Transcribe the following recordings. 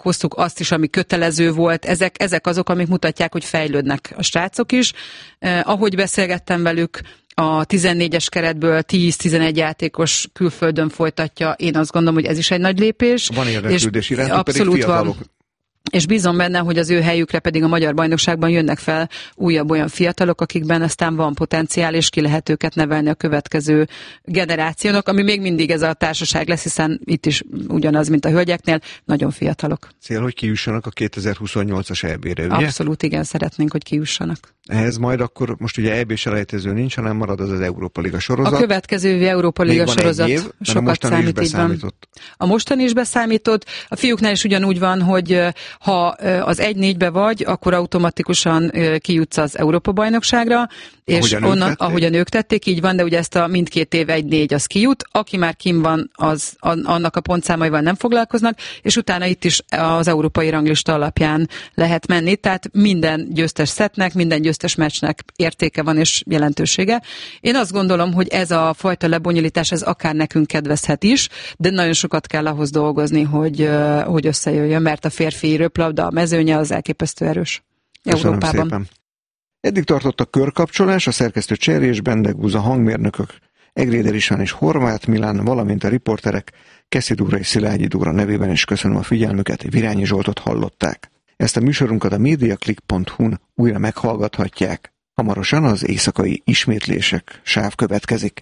hoztuk azt is, ami kötelező volt. Ezek azok, amik mutatják, hogy fejlődnek a srácok is. Ahogy beszélgettem velük, a 14-es keretből 10-11 játékos külföldön folytatja. Én azt gondolom, hogy ez is egy nagy lépés. Van érdeklődés irántuk, pedig fiatalok. És bízom benne, hogy az ő helyükre pedig a magyar bajnokságban jönnek fel újabb olyan fiatalok, akikben aztán van potenciál, és ki lehet őket nevelni a következő generációnak, ami még mindig ez a társaság lesz, hiszen itt is ugyanaz, mint a hölgyeknél, nagyon fiatalok. Cél, hogy kijussanak a 2028-as EB-re, ugye? Abszolút, igen, szeretnénk, hogy kijussanak. Ehhez majd akkor most ugye EB-selejtező nincs, hanem marad az Európa Liga sorozat. A következő évi Európa Liga sorozat év, sokat számít, így van. A mostani is beszámított. A fiúknál is ugyanúgy van, hogy ha az 1-4-be vagy, akkor automatikusan kijutsz az Európa-bajnokságra, és ahogy a nők tették, így van, de ugye ezt a mindkét év 1-4 az kijut. Aki már kim van, annak a pontszámaival nem foglalkoznak, és utána itt is az európai ranglista alapján lehet menni, tehát minden győztes szettnek, minden győztes meccsnek értéke van és jelentősége. Én azt gondolom, hogy ez a fajta lebonyolítás, ez akár nekünk kedvezhet is, de nagyon sokat kell ahhoz dolgozni, hogy összejöjjön, mert a férfi röplabda, a mezőnye az elképesztő erős Európában. Szépen. Eddig tartott a körkapcsolás, a szerkesztő Cseré és Bendegúz, a hangmérnökök Egréder István és Horváth Milán, valamint a riporterek Keszi Dóra és Szilágyi Dóra nevében is köszönöm a figyelmüket, Virányi Zsoltot hallották. Ezt a műsorunkat a mediaclick.hu-n újra meghallgathatják. Hamarosan az éjszakai ismétlések sáv következik.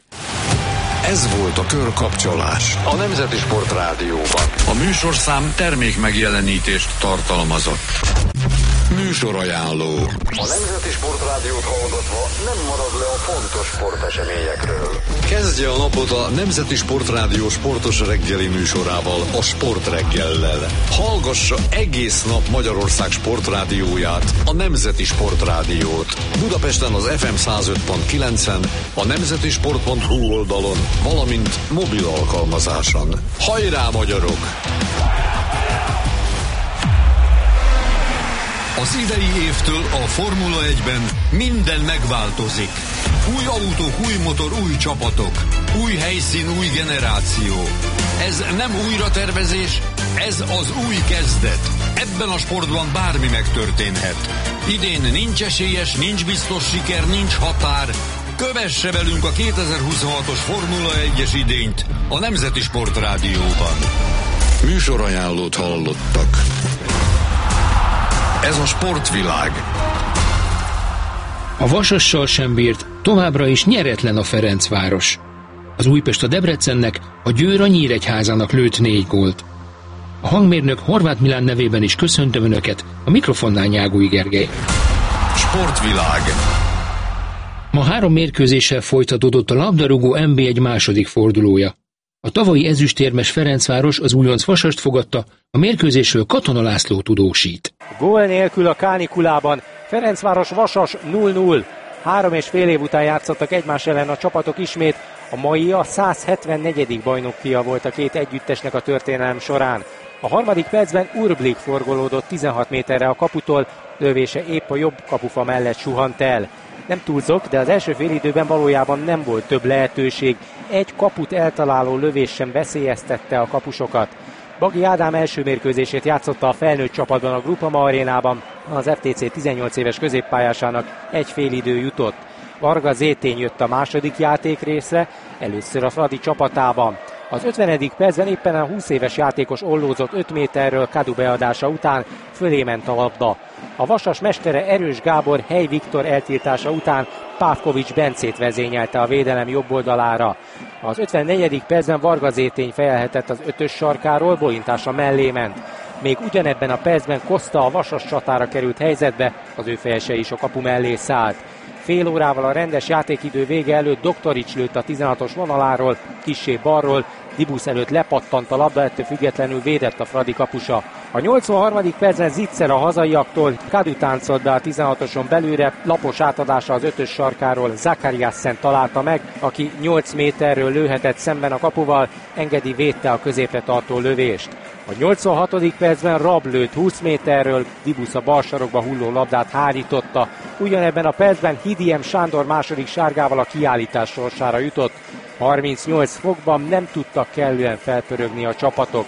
Ez volt a Körkapcsolás a Nemzeti Sport Rádióban. A műsorszám termék megjelenítést tartalmazott. Műsorajánló. A Nemzeti Sport Rádiót hallgatva nem marad le a fontos sporteseményekről. Kezdje a napot a Nemzeti Sport Rádió sportos reggeli műsorával, a Sportreggellel. Hallgassa egész nap Magyarország sportrádióját, a Nemzeti Sport Rádiót. Budapesten az FM 105.9-en, a nemzetisport.hu oldalon, valamint mobil alkalmazáson. Hajrá, magyarok! Az idei évtől a Formula 1-ben minden megváltozik. Új autók, új motor, új csapatok. Új helyszín, új generáció. Ez nem újratervezés, ez az új kezdet. Ebben a sportban bármi megtörténhet. Idén nincs esélyes, nincs biztos siker, nincs határ. Kövesse velünk a 2026-os Formula 1-es idényt a Nemzeti Sport Rádióban. Műsorajánlót hallottak. Ez a sportvilág. A Vasassal sem bírt, továbbra is nyeretlen a Ferencváros. Az Újpest a Debrecennek, a Győr a Nyíregyházának lőtt 4 gólt. A hangmérnök Horváth Milán nevében is köszöntöm Önöket, a mikrofonnál Nyágúj Gergely. Sportvilág. Ma 3 mérkőzéssel folytatódott a labdarúgó NB1 második fordulója. A tavalyi ezüstérmes Ferencváros az újonc Vasast fogadta, a mérkőzésről Katona László tudósít. Gól nélkül a kánikulában, Ferencváros Vasas 0-0. 3,5 év után játszottak egymás ellen a csapatok ismét, a mai a 174. bajnokfia volt a két együttesnek a történelem során. A harmadik percben Urblik forgolódott 16 méterre a kaputól, lövése épp a jobb kapufa mellett suhant el. Nem túlzok, de az első félidőben valójában nem volt több lehetőség. Egy kaput eltaláló lövés sem veszélyeztette a kapusokat. Bagi Ádám első mérkőzését játszotta a felnőtt csapatban a Groupama arénában. Az FTC 18 éves középpályásának egy félidő jutott. Varga Zétény jött a második játékrészre, először a Fradi csapatában. Az 50. percben éppen a 20 éves játékos ollózott 5 méterről Kadu beadása után, fölé ment a labda. A Vasas mestere Erős Gábor Hely Viktor eltiltása után Pávkovics Bencét vezényelte a védelem jobb oldalára. Az 54. percben Varga Zétény fejelhetett az 5-ös sarkáról, bolintása mellé ment. Még ugyanebben a percben Koszta a Vasas csatára került helyzetbe, az ő fejese is a kapu mellé szállt. Fél órával a rendes játékidő vége előtt Doktorics lőtt a 16-os vonaláról, kissé balról, Dibusz előtt lepattant a labda, ettől függetlenül védett a Fradi kapusa. A 83. percben Zicser a hazaiaktól Kadu táncolt be a 16-oson belőle, lapos átadása az 5-ös sarkáról Zakariassen találta meg, aki 8 méterről lőhetett szemben a kapuval, Engedi védte a középre tartó lövést. A 86. percben Rab lőtt 20 méterről, Dibusz a bal sarokba hulló labdát hárította. Ugyanebben a percben Hidiem Sándor második sárgával a kiállítás sorsára jutott. 38 fokban nem tudtak kellően felpörögni a csapatok.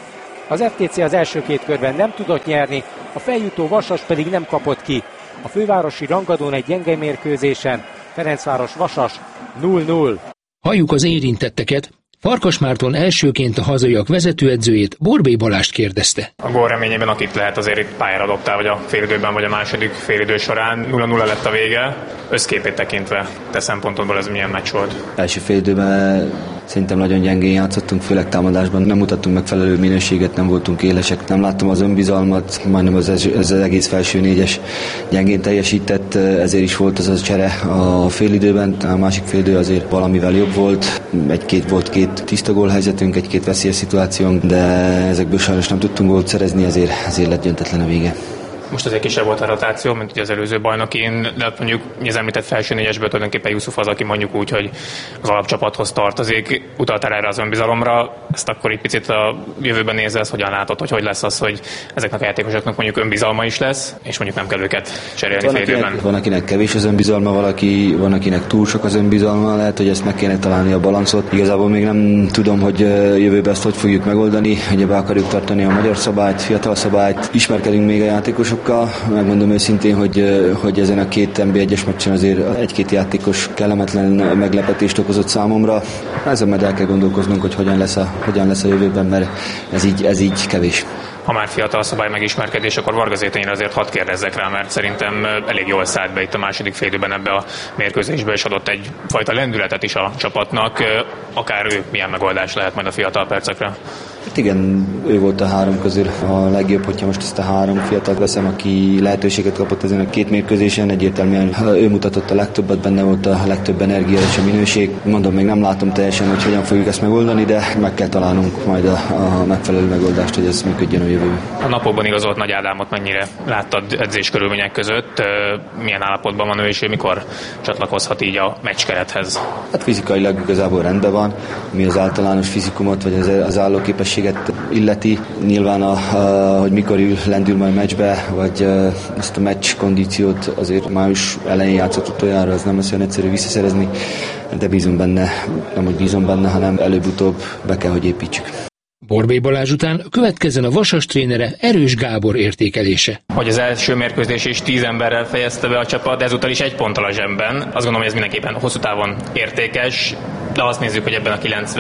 Az FTC az első két körben nem tudott nyerni, a feljutó Vasas pedig nem kapott ki. A fővárosi rangadón egy gyenge mérkőzésen, Ferencváros-Vasas 0-0. Halljuk az érintetteket. Farkas Márton elsőként a hazaiak vezetőedzőjét, Borbély Balást kérdezte. A gól reményében akit lehet azért itt pályára dobtál, vagy a félidőben, vagy a második félidő során. 0-0 lett a vége. Összképét tekintve te szempontodból ez milyen meccs volt? Első félidőben szerintem nagyon gyengén játszottunk, főleg támadásban. Nem mutattunk megfelelő minőséget, nem voltunk élesek. Nem láttam az önbizalmat, majdnem az egész felső négyes gyengén teljesített, ezért is volt az a csere a félidőben. A másik félidő azért valamivel jobb volt. Volt két tiszta gólhelyzetünk, egy-két veszélyes szituációnk, de ezekből sajnos nem tudtunk gólt szerezni, ezért lett döntetlen a vége. Most azért kisebb volt a rotáció, mint ugye az előző bajnokin, de mondjuk az említett felső négyesből tulajdonképpen Yusuf az, aki mondjuk úgy, hogy az alapcsapathoz tartozik. Utaltál erre az önbizalomra, ezt akkor egy picit a jövőben nézve, ezt hogyan látod, hogy lesz az, hogy ezeknek a játékosoknak mondjuk önbizalma is lesz, és mondjuk nem kell őket cserélni félidőben. Van, akinek kevés az önbizalma, van, akinek túl sok az önbizalma, lehet, hogy ezt meg kéne találni a balancot. Igazából még nem tudom, hogy jövőben ezt hogy fogjuk megoldani, ugye be akarjuk tartani a magyar szabályt, fiatal szabályt, ismerkedünk még a játékosokkal. Megmondom őszintén, hogy ezen a két NB1-es meccsen azért egy-két játékos kellemetlen meglepetést okozott számomra. Ezen majd el kell gondolkoznunk, hogy hogyan lesz a jövőben, mert ez így kevés. Ha már fiatal szabály megismerkedés, akkor Varga Zétenyre azért hadd kérdezzek rá, mert szerintem elég jól szállt be itt a második félidőben ebbe a mérkőzésbe, és adott egyfajta lendületet is a csapatnak. Akár ő milyen megoldás lehet majd a fiatal percekre? Hát igen, ő volt a három közül a legjobb, hogyha most ezt a három fiatalt veszem, aki lehetőséget kapott ezen a két mérkőzésen, egyértelműen ő mutatott a legtöbbet, benne volt a legtöbb energia és a minőség. Mondom, még nem látom teljesen, hogy hogyan fogjuk ezt megoldani, de meg kell találnunk majd a megfelelő megoldást, hogy ez működjön a jövőben. A napokban igazolt Nagy Ádámot mennyire láttad edzés körülmények között? Milyen állapotban van ő, és mikor csatlakozhat így a meccskerethez? Hát fizikailag igazából rendben van, mi az általános fizikumot, vagy az állóképességet illeti. Nyilván, hogy mikor lendül majd meccsbe, vagy ezt a meccs kondíciót azért május elején játszott utoljára, az nem lesz olyan egyszerű visszaszerezni, de bízom benne, nem hogy bízom benne, hanem előbb-utóbb be kell, hogy építsük. Borbély Balázs után következzen a Vasas trénere Erős Gábor értékelése. Hogy az első mérkőzés is 10 emberrel fejezte be a csapat, de ezúttal is 1 ponttal a zsebben. Azt gondolom, hogy ez mindenképpen hosszú távon értékes, de azt nézzük, hogy ebben a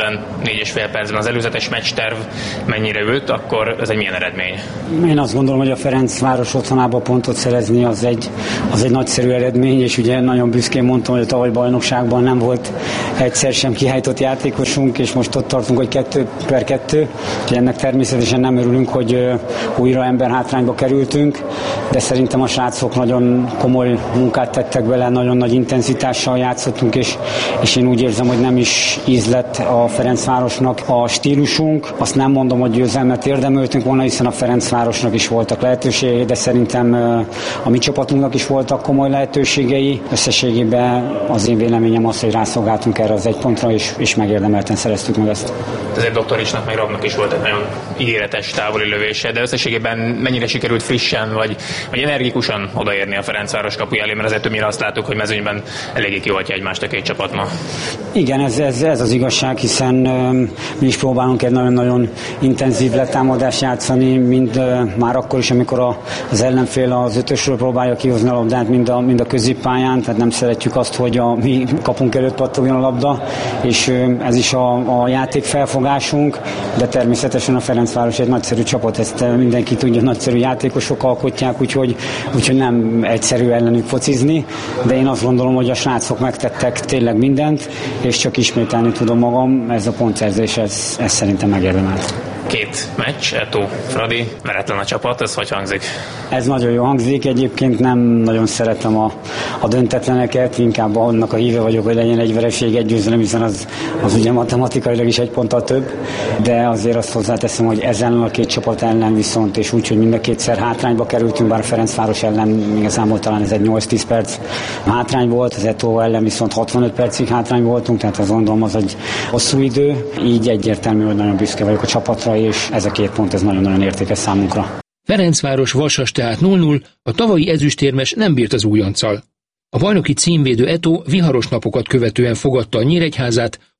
94,5 percben az előzetes meccsterv mennyire ült, akkor ez egy milyen eredmény? Én azt gondolom, hogy a Ferencváros otthonában pontot szerezni az egy nagyszerű eredmény, és ugye nagyon büszkén mondtam, hogy a tavaly bajnokságban nem volt egyszer sem kihajtott játékosunk, és most ott tartunk, hogy 2/2. Ennek természetesen nem örülünk, hogy újra emberhátrányba kerültünk, de szerintem a srácok nagyon komoly munkát tettek bele, nagyon nagy intenzitással játszottunk, és én úgy érzem, hogy nem is ízlett a Ferencvárosnak a stílusunk. Azt nem mondom, hogy győzelmet érdemeltünk volna, hiszen a Ferencvárosnak is voltak lehetőségei, de szerintem a mi csapatunknak is voltak komoly lehetőségei. Összességében az én véleményem az, hogy rászolgáltunk erre az 1 pontra, és megérdemelten szereztük meg ezt. Ezért Doktoricsnak meg Rabnak is volt egy nagyon ígéretes távoli lövése, de összességében mennyire sikerült frissen vagy energikusan odaérni a Ferencváros kapuja elé, mert azért többnyire azt láttuk, hogy mezőnyben eléggé kioltja egymást a két csapat ma. Igen, ez az igazság, hiszen mi is próbálunk egy nagyon-nagyon intenzív letámadást játszani, mind már akkor is, amikor az ellenfél az 5-ösről próbálja kihozni a labdát, mind a középpályán, tehát nem szeretjük azt, hogy a mi kapunk előtt pattogjon a labda, és ez is a játék felfogásunk, de természetesen a Ferencváros egy nagyszerű csapat, ezt mindenki tudja, nagyszerű játékosok alkotják, úgyhogy nem egyszerű ellenük focizni, de én azt gondolom, hogy a srácok megtettek tényleg mindent, és csak ismételni tudom magam, ez a pontszerzés, ez szerintem megérdemelt. 2 meccs, Eto'o, Fradi, veretlen a csapat, ez hogy hangzik? Ez nagyon jó hangzik, egyébként nem nagyon szeretem a döntetleneket, inkább annak a híve vagyok, hogy legyen egy vereség, egy győzelem, hiszen az ugye matematikailag is 1 ponttal több, de azért azt hozzáteszem, hogy ezen a 2 csapat ellen viszont, és úgy, hogy mind a kétszer hátrányba kerültünk, bár a Ferencváros ellen igazából talán ez egy 8-10 perc hátrány volt, az Eto'o ellen viszont 65 percig hátrány voltunk, tehát azt gondolom, az egy hosszú idő, így egyértelmű, hogy nagyon büszke vagyok a csapatra, és ez a 2 pont, ez nagyon-nagyon értékes számunkra. Ferencváros Vasas tehát 0-0, a tavalyi ezüstérmes nem bírt az újonccal. A bajnoki címvédő Eto'o viharos napokat követően fogadta a Nyíregyházát,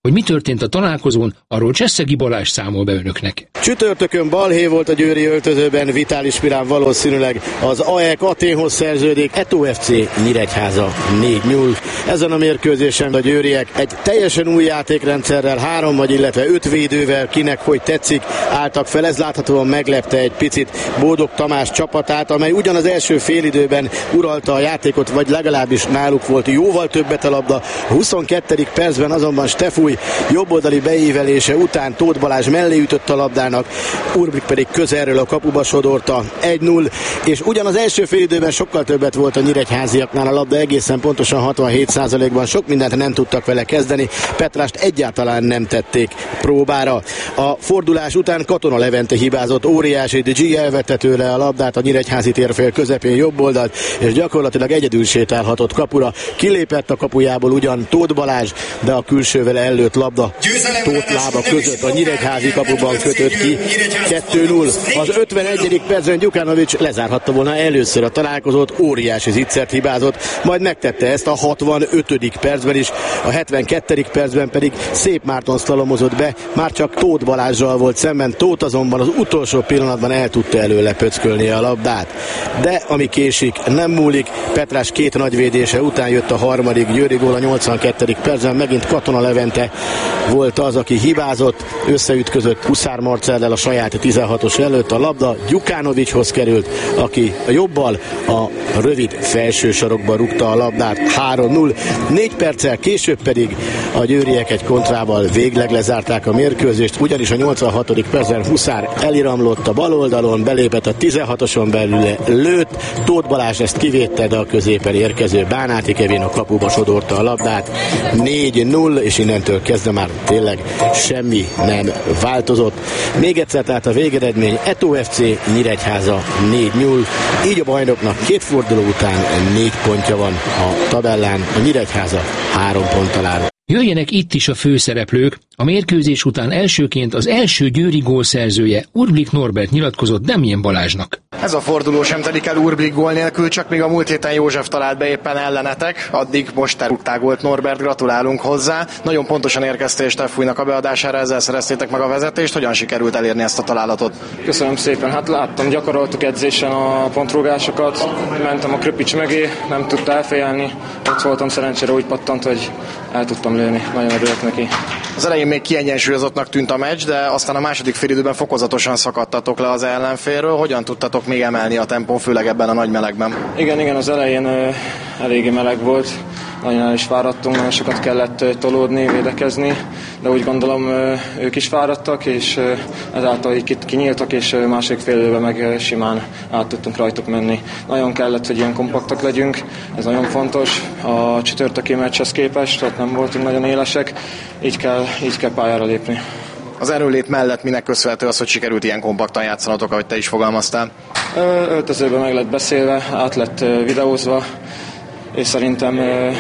Hogy mi történt a találkozón, arról Cseszegi Balázs számol be önöknek. Csütörtökön balhé volt a győri öltözőben, Vitális Pirán valószínűleg az AEK Athénhoz szerződik, Eto FC Nyíregyháza 4-0. Ezen a mérkőzésen a győriek egy teljesen új játékrendszerrel, 3 vagy illetve 5 védővel, kinek hogy tetszik, álltak fel. Ez láthatóan meglepte egy picit Bódog Tamás csapatát, amely ugyan az első félidőben uralta a játékot, vagy legalábbis náluk volt jóval többet a labda. A 22. percben azonban Stefúj jobboldali beívelése után Tóth Balázs mellé ütött a labdának, Urbik pedig közelről a kapuba sodorta 1-0, és ugyan az első félidőben sokkal többet volt a nyíregyháziaknál a labda, egészen pontosan 67%-ban, sok mindent nem tudtak vele kezdeni, Petrást egyáltalán nem tették próbára. A fordulás után Katona Levente hibázott, óriási, G elvette tőle a labdát a nyíregyházi térfél közepén jobb oldalt, és gyakorlatilag egyedül sétálhatott kapura. Kilépett a kapujából ugyan Tóth Balázs, de a külsővel előtt labda Tóth lába között a nyíregyházi kapuban kötött ki. 2-0. Az 51. percben Gyukanovics lezárhatta volna először a találkozót, óriási zicsert hibázott, majd megtette ezt a 65. percben is, a 72. percben pedig Szép Márton szlalomozott be, már csak Tóth Balázsral volt szemben, Tóth azonban az utolsó pillanatban el tudta előle pöckölni a labdát. De ami késik, nem múlik, Petrás 2 nagyvédése után jött a harmadik győri gól a 82. percben, megint Katona Levente volt az, aki hibázott, összeütközött Huszár Marcellel a saját 16-os előtt, a labda Gyukanovicshoz került, aki a jobbal a rövid felső sarokba rúgta a labdát. 3-0. 4 perccel később pedig a győriek egy kontrával végleg lezárták a mérkőzést, ugyanis a 86. percben Huszár eliramlott a bal oldalon, belépett a 16-oson belül, lőtt, Tóth Balázs ezt kivédte, de a középen érkező Bánáti Kevin a kapuba sodorta a labdát. 4-0, és innentől kezdve már tényleg semmi nem változott. Még egyszer tehát a végeredmény, Eto FC Nyíregyháza 4-0, így a bajnoknak 2 forduló után 4 pontja van a tabellán, a Nyíregyháza 3 ponttal áll. Jöjjenek itt is a főszereplők. A mérkőzés után elsőként az első győri gólszerzője Urblik Norbert nyilatkozott Demjén Balázsnak. Ez a forduló sem telik el Urblik gól nélkül, csak még a múlt héten József talált be éppen ellenetek, addig most elrúgták gólt Norbert, gratulálunk hozzá. Nagyon pontosan érkeztél Steffújnak a beadására, ezzel szereztétek meg a vezetést, hogyan sikerült elérni ezt a találatot? Köszönöm szépen, hát láttam, gyakoroltuk edzésen a pontrúgásokat, mentem a Kröpics mögé, nem tudta elfejelni, ott voltam, szerencsére úgy pattant, hogy el tudtam lőni, nagyon örülök neki. Az elején még kiegyensúlyozottnak tűnt a meccs, de aztán a második félidőben fokozatosan szakadtatok le az ellenfélről. Hogyan tudtatok még emelni a tempón, főleg ebben a nagy melegben? Igen, az elején eléggé meleg volt, nagyon el is fáradtunk, nagyon sokat kellett tolódni, védekezni, de úgy gondolom ők is fáradtak, és ezáltal így kinyíltak, és másik fél időben meg simán át tudtunk rajtuk menni. Nagyon kellett, hogy ilyen kompaktak legyünk, ez nagyon fontos. A csütörtöki meccshez képest, tehát nem voltunk nagyon élesek, így kell pályára lépni. Az erőlét mellett minek köszönhető az, hogy sikerült ilyen kompaktan játszanatok, ahogy te is fogalmaztál? Öltözőben meg lett beszélve, át lett videózva, és szerintem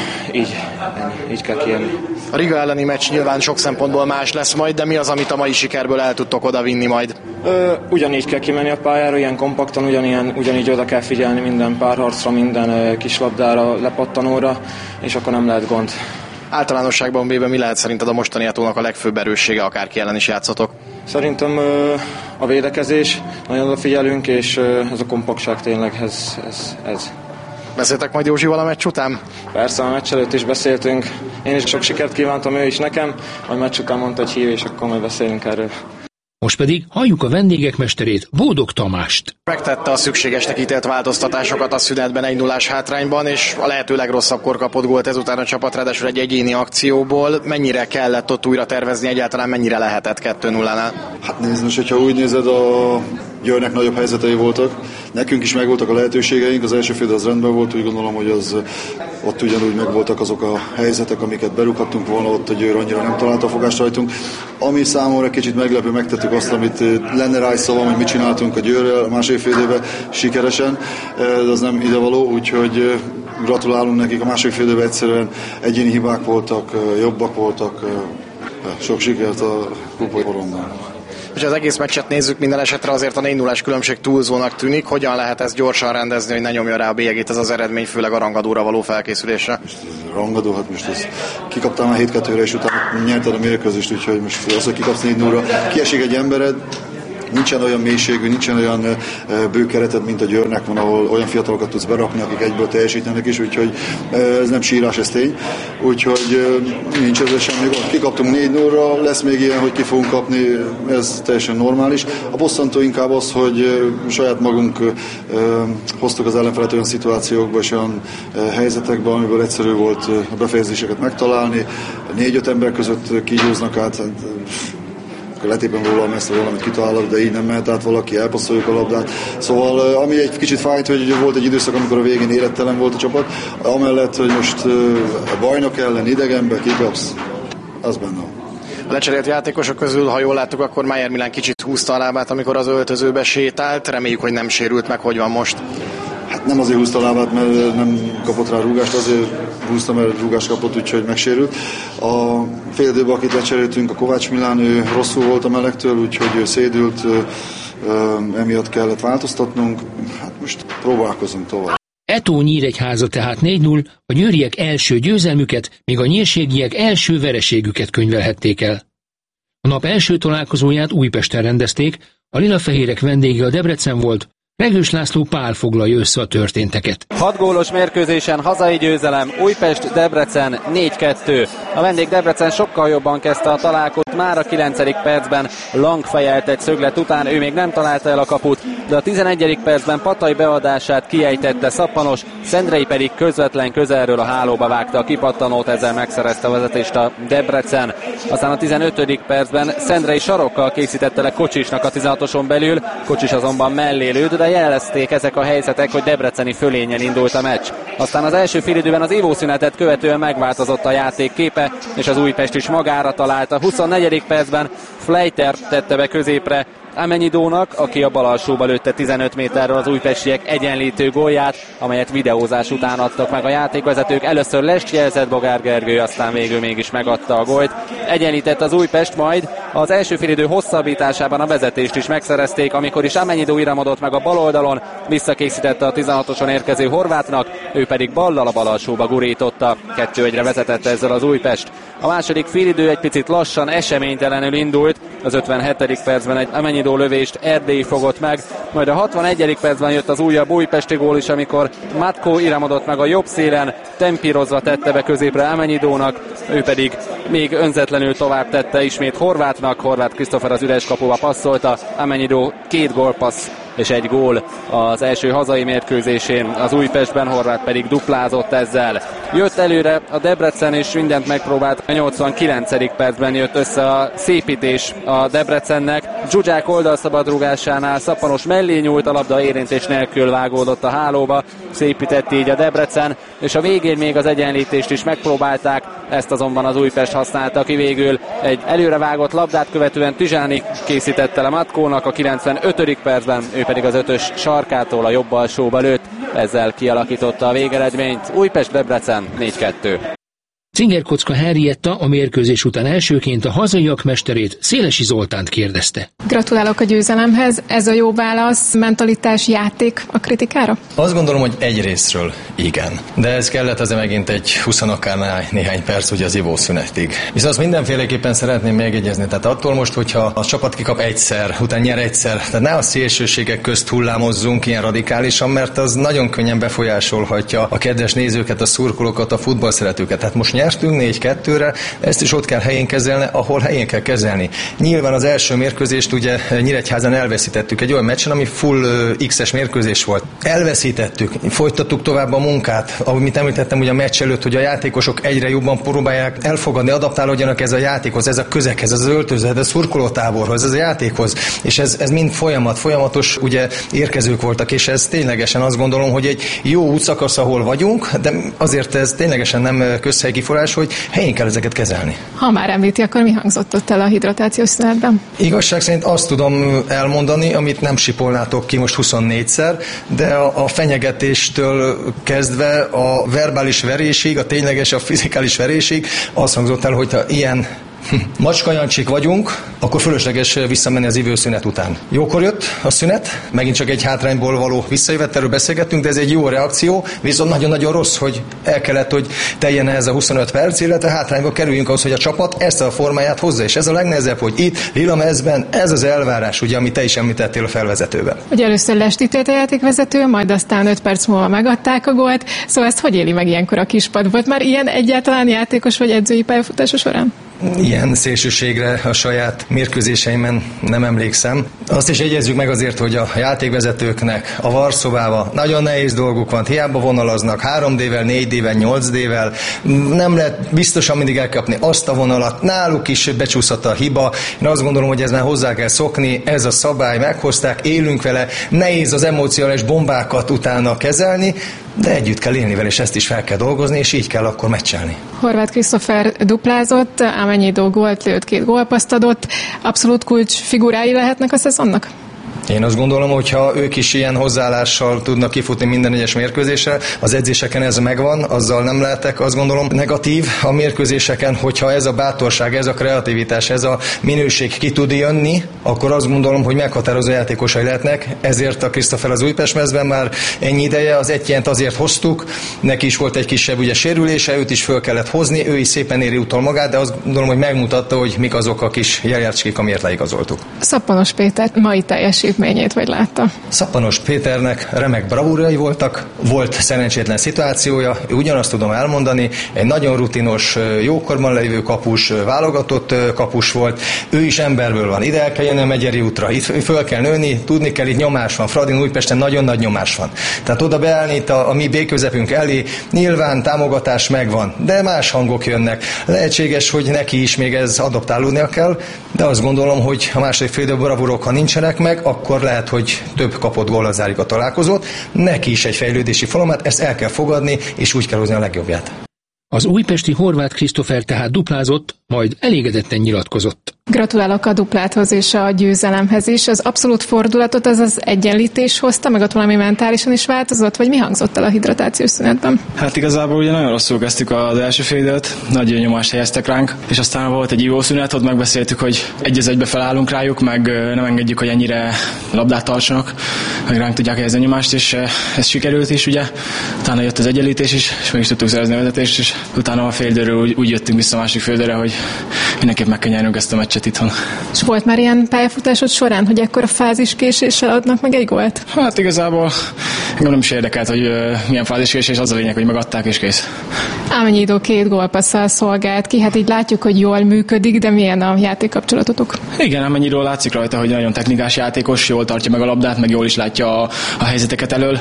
így kell kijönni. A Riga elleni meccs nyilván sok szempontból más lesz majd, de mi az, amit a mai sikerből el tudtok odavinni majd? Ugyanígy kell kimenni a pályára, ilyen kompaktan, ugyanígy oda kell figyelni minden párharcra, minden kislabdára, lepattanóra, és akkor nem lehet gond. Általánosságban véve mi lehet szerinted a mostani Etónak a legfőbb erőssége, akárki ellen is játszotok? Szerintem a védekezés, nagyon odafigyelünk, és ez a kompaktság tényleg ez. Beszéltek majd Józsival a meccs után? Persze, a meccs előtt is beszéltünk. Én is sok sikert kívántam, ő is nekem. Majd meccs után mondta, hogy hív, és akkor majd beszélünk erről. Most pedig halljuk a vendégek mesterét, Bódog Tamást. Megtette a szükségesnek ítélt változtatásokat a szünetben 1-0-ás hátrányban, és a lehető legrosszabbkor kapott gólt ezután a csapat, ráadásul egy egyéni akcióból. Mennyire kellett ott újra tervezni, egyáltalán mennyire lehetett 2-0-nál? Hát nézd, most, hogyha úgy nézed, a Győrnek nagyobb helyzetei voltak. Nekünk is megvoltak a lehetőségeink, az első fél az rendben volt, úgy gondolom, hogy ott ugyanúgy megvoltak azok a helyzetek, amiket berúghattunk volna, ott a Győr annyira nem találta a fogást rajtunk. Ami számomra kicsit meglepő, megtettük azt, amit lenne rá is szavam, hogy mit csináltunk a Győrrel a második fél időben sikeresen, de az nem idevaló, úgyhogy gratulálunk nekik, a második fél időben egyszerűen egyéni hibák voltak, jobbak voltak, sok sikert a kupai porondban. Ha az egész meccset nézzük, minden esetre azért a 4-0-es különbség túlzónak tűnik. Hogyan lehet ezt gyorsan rendezni, hogy ne nyomja rá a bélyegét ez az eredmény, főleg a rangadóra való felkészülésre? Rangadó, hát most ez kikaptál már 7-2-re, és utána nyerted a mérkőzést, úgyhogy most az, hogy kikapsz 4-0-ra, kiesik egy embered, nincsen olyan mélységű, nincsen olyan bő kereted, mint a Győrnek van, ahol olyan fiatalokat tudsz berakni, akik egyből teljesítenek is, úgyhogy ez nem sírás, ez tény. Úgyhogy nincs ezzel semmi gond. Kikaptunk 4-0-ra, lesz még ilyen, hogy ki fogunk kapni, ez teljesen normális. A bosszantó inkább az, hogy saját magunk hoztuk az ellenfelet olyan szituációkba és olyan helyzetekbe, amiből egyszerű volt a befejezéseket megtalálni. 4-5 ember között kígyóznak át, letépem róla ezt, valamit kitalálok, de így nem mehet át valaki, elpasszoljuk a labdát. Szóval ami egy kicsit fájt, hogy volt egy időszak, amikor a végén élettelen volt a csapat, amellett, hogy most a bajnok ellen idegenbe kikapsz, az benne van. A lecserélt játékosok közül, ha jól láttuk, akkor Maier Milán kicsit húzta a lábát, amikor az öltözőbe sétált. Reméljük, hogy nem sérült meg. Hogy van most? Hát nem azért húzta a lábát, mert nem kapott rá rúgást, azért húzta, mert rúgást kapott, úgyhogy megsérült. A fél időben, akit lecseréltünk, a Kovács Milán, ő rosszul volt a melegtől, úgyhogy ő szédült, emiatt kellett változtatnunk. Hát most próbálkozunk tovább. Eto Nyíregyháza tehát 4-0, a győriek első győzelmüket, míg a nyírségiek első vereségüket könyvelhették el. A nap első találkozóját Újpesten rendezték, a lilafehérek vendége a Debrecen volt, Regős László Pál foglalja össze a történteket. 6 gólos mérkőzésen hazai győzelem, Újpest-Debrecen 4-2. A vendég Debrecen sokkal jobban kezdte a találkozót, már a 9. percben Lang fejelt egy szöglet után, ő még nem találta el a kaput, de a 11. percben Patai beadását kiejtette Szappanos, Szendrei pedig közvetlen közelről a hálóba vágta a kipattanót, ezzel megszerezte a vezetést a Debrecen. Aztán a 15. percben Szendrei sarokkal készítette le Kocsisnak a 16-oson belül, Kocsis azonban mellé lőtt, de jelezték ezek a helyzetek, hogy debreceni fölénnyel indult a meccs. Aztán az első félidőben az ivószünetet követően megváltozott a játék képe, és az Újpest is magára talált. A 24. percben Fleiter tette be középre Amenyidónak, aki a bal alsóba lőtte 15 méterről az újpestiek egyenlítő gólját, amelyet videózás után adtak meg a játékvezetők. Először lest jelzett Bogár Gergő, aztán végül mégis megadta a gólt. Egyenlített az Újpest, majd az első félidő hosszabbításában a vezetést is megszerezték, amikor is Amenyidó iramodott meg a bal oldalon, visszakészítette a 16-oson érkező horvátnak, ő pedig ballal a bal alsóba gurította. 2-1-re vezetett ezzel az Újpest. A második félidő egy picit lassan, eseménytelenül indult, az 57. percben egy Amenyidó lövést Erdély fogott meg, majd a 61. percben jött az újabb újpesti gól is, amikor Matko iramodott meg a jobb szélen, tempírozva tette be középre Amenyidónak, ő pedig még önzetlenül tovább tette ismét Horvátnak, Horváth Krisztófer az üres kapuba passzolta, Amenyidó 2 gólpassz és 1 gól az első hazai mérkőzésén, az Újpestben, Horváth pedig duplázott ezzel. Jött előre a Debrecen, és mindent megpróbált. A 89. percben jött össze a szépítés a Debrecennek. Zsuzsák oldalszabadrugásánál Szappanos mellé nyúlt, a labda érintés nélkül vágódott a hálóba, szépített így a Debrecen, és a végén még az egyenlítést is megpróbálták, ezt azonban az Újpest használta ki végül. Egy előrevágott labdát követően Tizsáni készítette le Matkónak a 95. percben, ő pedig az 5-ös sarkától a jobb alsóba lőtt, ezzel kialakította a végeredményt. Újpest-Debrecen 4-2. Cingerkocka Henrietta a mérkőzés után elsőként a hazaiak mesterét, Szélesi Zoltánt kérdezte. Gratulálok a győzelemhez, ez a jó válasz, mentalitás, játék a kritikára? Azt gondolom, hogy egyrészről igen, de ez kellett azért megint egy 20 akár néhány perc ugye az ivószünetig. Viszont azt mindenféleképpen szeretném megjegyezni, tehát attól most, hogyha a csapat kikap egyszer, utána nyer egyszer, tehát ne a szélsőségek közt hullámozzunk ilyen radikálisan, mert az nagyon könnyen befolyásolhatja a kedves nézőket, a szurkolókat, a futballszeretőket. Tehát most nyertünk 4-2-re, ezt is ott kell helyén kezelni, ahol helyén kell kezelni. Nyilván az első mérkőzést ugye Nyíregyházán elveszítettük egy olyan meccsen, ami full X-es mérkőzés volt. Elveszítettük, folytattuk tovább a munkát, amit említettem ugye a meccs előtt, hogy a játékosok egyre jobban próbálják elfogadni, adaptálódjanak ez a játékhoz, ez a közeghez, ez az öltözőhez, ez a szurkolótáborhoz, ez a játékhoz, és ez mind folyamatos ugye érkezők voltak, és ez ténylegesen azt gondolom, hogy egy jó útszakasz, ahol vagyunk, de azért ez ténylegesen nem közhely kiforrás, hogy helyén kell ezeket kezelni. Ha már említi, akkor mi hangzott ott el a hidratációs szünetben? Igazság szerint azt tudom elmondani, amit nem sipolnátok ki most 24-szer, de a fenyegetéstől kezdve a verbális verésig, a tényleges, a fizikális verésig azt hangzott el, hogyha ilyen Macskajancsik vagyunk, akkor fölösleges visszamenni az ivőszünet után. Jókor jött a szünet, megint csak egy hátrányból való visszajövettelről beszélgettünk, de ez egy jó reakció, viszont nagyon-nagyon rossz, hogy el kellett, hogy teljen ez a 25 perc, illetve hátrányba kerüljünk ahhoz, hogy a csapat ezt a formáját hozza, és ez a legnehezebb, hogy itt Lilamezben ez az elvárás, ugye, amit te is említettél a felvezetőben. Ugye először lestítélt a játékvezető, majd aztán 5 perc múlva megadták a gólt, szóval ezt hogy éli meg ilyenkor a kispad? Volt már ilyen egyáltalán játékos vagy edzői pályafutása során? Ilyen szélsőségre a saját mérkőzéseimben nem emlékszem. Azt is jegyezzük meg azért, hogy a játékvezetőknek a varszobában nagyon nehéz dolguk van, hiába vonalaznak 3D-vel, 4D-vel, 8D-vel, nem lehet biztosan mindig elkapni azt a vonalat, náluk is becsúszhat a hiba. Én azt gondolom, hogy ez már hozzá kell szokni, ez a szabály, meghozták, élünk vele, nehéz az emocionális bombákat utána kezelni, de együtt kell élni vele, és ezt is fel kell dolgozni, és így kell akkor meccselni. Horváth Krisztófer duplázott, Amenyidó gólt lőtt, 2 gólpasszt adott. Abszolút kulcs figurái lehetnek a szezonnak? Én azt gondolom, hogy ha ők is ilyen hozzáállással tudnak kifutni minden egyes mérkőzésre, az edzéseken ez megvan, azzal nem lehetek, azt gondolom, negatív a mérkőzéseken, hogyha ez a bátorság, ez a kreativitás, ez a minőség ki tud jönni, akkor azt gondolom, hogy meghatározó játékosai lehetnek, ezért a Krisztófer az Újpest-mezben már ennyi ideje, az Ettyent azért hoztuk, neki is volt egy kisebb ugye sérülése, őt is föl kellett hozni, ő is szépen éri utol magát, de azt gondolom, hogy megmutatta, hogy mik azok a kis jeljárcskik, amiért leigazoltuk. Szappanos Péter mai teljesítményét vagy látta? Szappanos Péternek remek bravúrjai voltak, volt szerencsétlen szituációja, ugyanazt tudom elmondani, egy nagyon rutinos, jókorban lévő kapus, válogatott kapus volt, ő is emberből van, ide el kell jönni a Megyeri útra, itt föl kell nőni, tudni kell, itt nyomás van, Fradin Újpesten nagyon nagy nyomás van. Tehát oda beállni itt a mi B-közepünk elé, nyilván támogatás megvan, de más hangok jönnek. Lehetséges, hogy neki is még ez adaptálódnia kell, de azt gondolom, hogy a második félidő bravúrok, ha nincsenek meg, akkor lehet, hogy több kapott góllal zárjuk a találkozót. Neki is egy fejlődési folyamat, ezt el kell fogadni, és úgy kell hozni a legjobbját. Az újpesti Horváth Krisztófer tehát duplázott, majd elégedetten nyilatkozott. Gratulálok a dupláthoz és a győzelemhez is. Az abszolút fordulatot az egyenlítés hozta, meg ott valami mentálisan is változott, vagy mi hangzott el a hidratációs szünetben? Hát igazából ugye nagyon rosszul kezdtük az első fél időt, nagy nyomást helyeztek ránk, és aztán volt egy ivószünet, ott megbeszéltük, hogy 1-1-be felállunk rájuk, meg nem engedjük, hogy ennyire labdát tartsanak, meg ránk tudják helyezni a nyomást, és ez sikerült is, ugye. Utána jött az egyenlítés is, és meg is tudtuk szerezni a vezetést, és utána a fél időről úgy jöttünk vissza a másik fél időre, hogy mindenképp meg kell nyernünk ezt a meccset itthon. És volt már ilyen pályafutásod során, hogy ekkora fáziskéséssel adnak meg egy gólt? Hát igazából engem nem is érdekelt, hogy milyen fáziskésés, az a lényeg, hogy megadták és kész. Amenyidó 2 gólpasszal szolgált ki, hát így látjuk, hogy jól működik, de milyen a játékkapcsolatotok? Igen, Amenyidó látszik rajta, hogy nagyon technikás játékos, jól tartja meg a labdát, meg jól is látja a helyzeteket elől.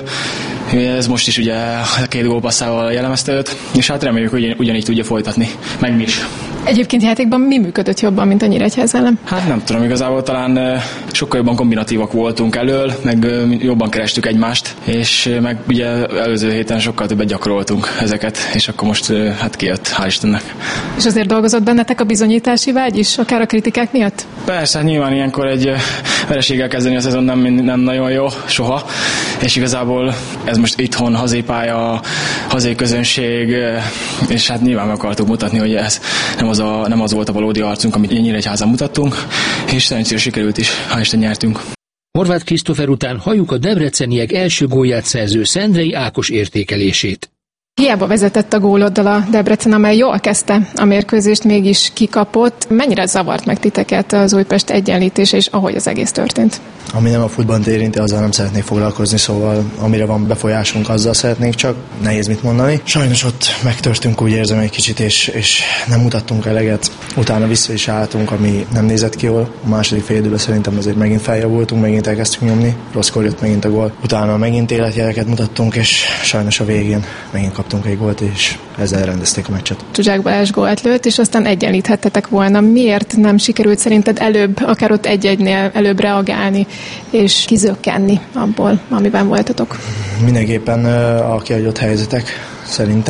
Ez most is ugye 2 gólpasszával jellemezte őt, és hát reméljük, hogy ugyanígy tudja folytatni, meg mi is. Egyébként játékban mi működött jobban, mint a Nyíregyháza ellen? Hát nem tudom, igazából talán sokkal jobban kombinatívak voltunk elől, meg jobban kerestük egymást, és meg ugye előző héten sokkal többet gyakoroltunk ezeket, és akkor most hát kijött, hál' Istennek. És azért dolgozott bennetek a bizonyítási vágy is, akár a kritikák miatt? Persze, hát nyilván ilyenkor egy vereséggel kezdeni a szezon nem nagyon jó, soha, és igazából ez most itthon hazépálya, hazai közönség, és hát nyilván meg akartuk mutatni, hogy ez nem az volt a valódi arcunk, amit Nyíregyházan mutattunk, és szerencsére sikerült is, hál' Isten nyertünk. Horváth Krisztófer után halljuk a debreceniek első gólját szerző Szendrei Ákos értékelését. Hiába vezetett a góloddal a Debrecen, amely jól kezdte a mérkőzést, mégis kikapott. Mennyire zavart meg titeket az Újpest egyenlítése, és ahogy az egész történt? Ami nem a futballt érinti, azzal nem szeretnék foglalkozni, szóval amire van befolyásunk, azzal szeretnék, csak nehéz mit mondani. Sajnos ott megtörtünk, úgy érzem egy kicsit, és nem mutattunk eleget. Utána vissza is álltunk, ami nem nézett ki jól. A második fél időben szerintem azért megint feljavultunk, megint elkezdtünk nyomni. Rosszkor jött megint a gól. Utána megint életjeleket mutattunk, és sajnos a végén megint kaptunk egy gólt, és ezzel rendezték a meccset. Zsuzsák Balázs gólt lőtt, és aztán egyenlíthettetek volna. Miért nem sikerült szerinted előbb, akár ott 1-1-nél előbb reagálni, és kizökkenni abból, amiben voltatok? Mindenképpen a kiadott helyzetek, szerintem.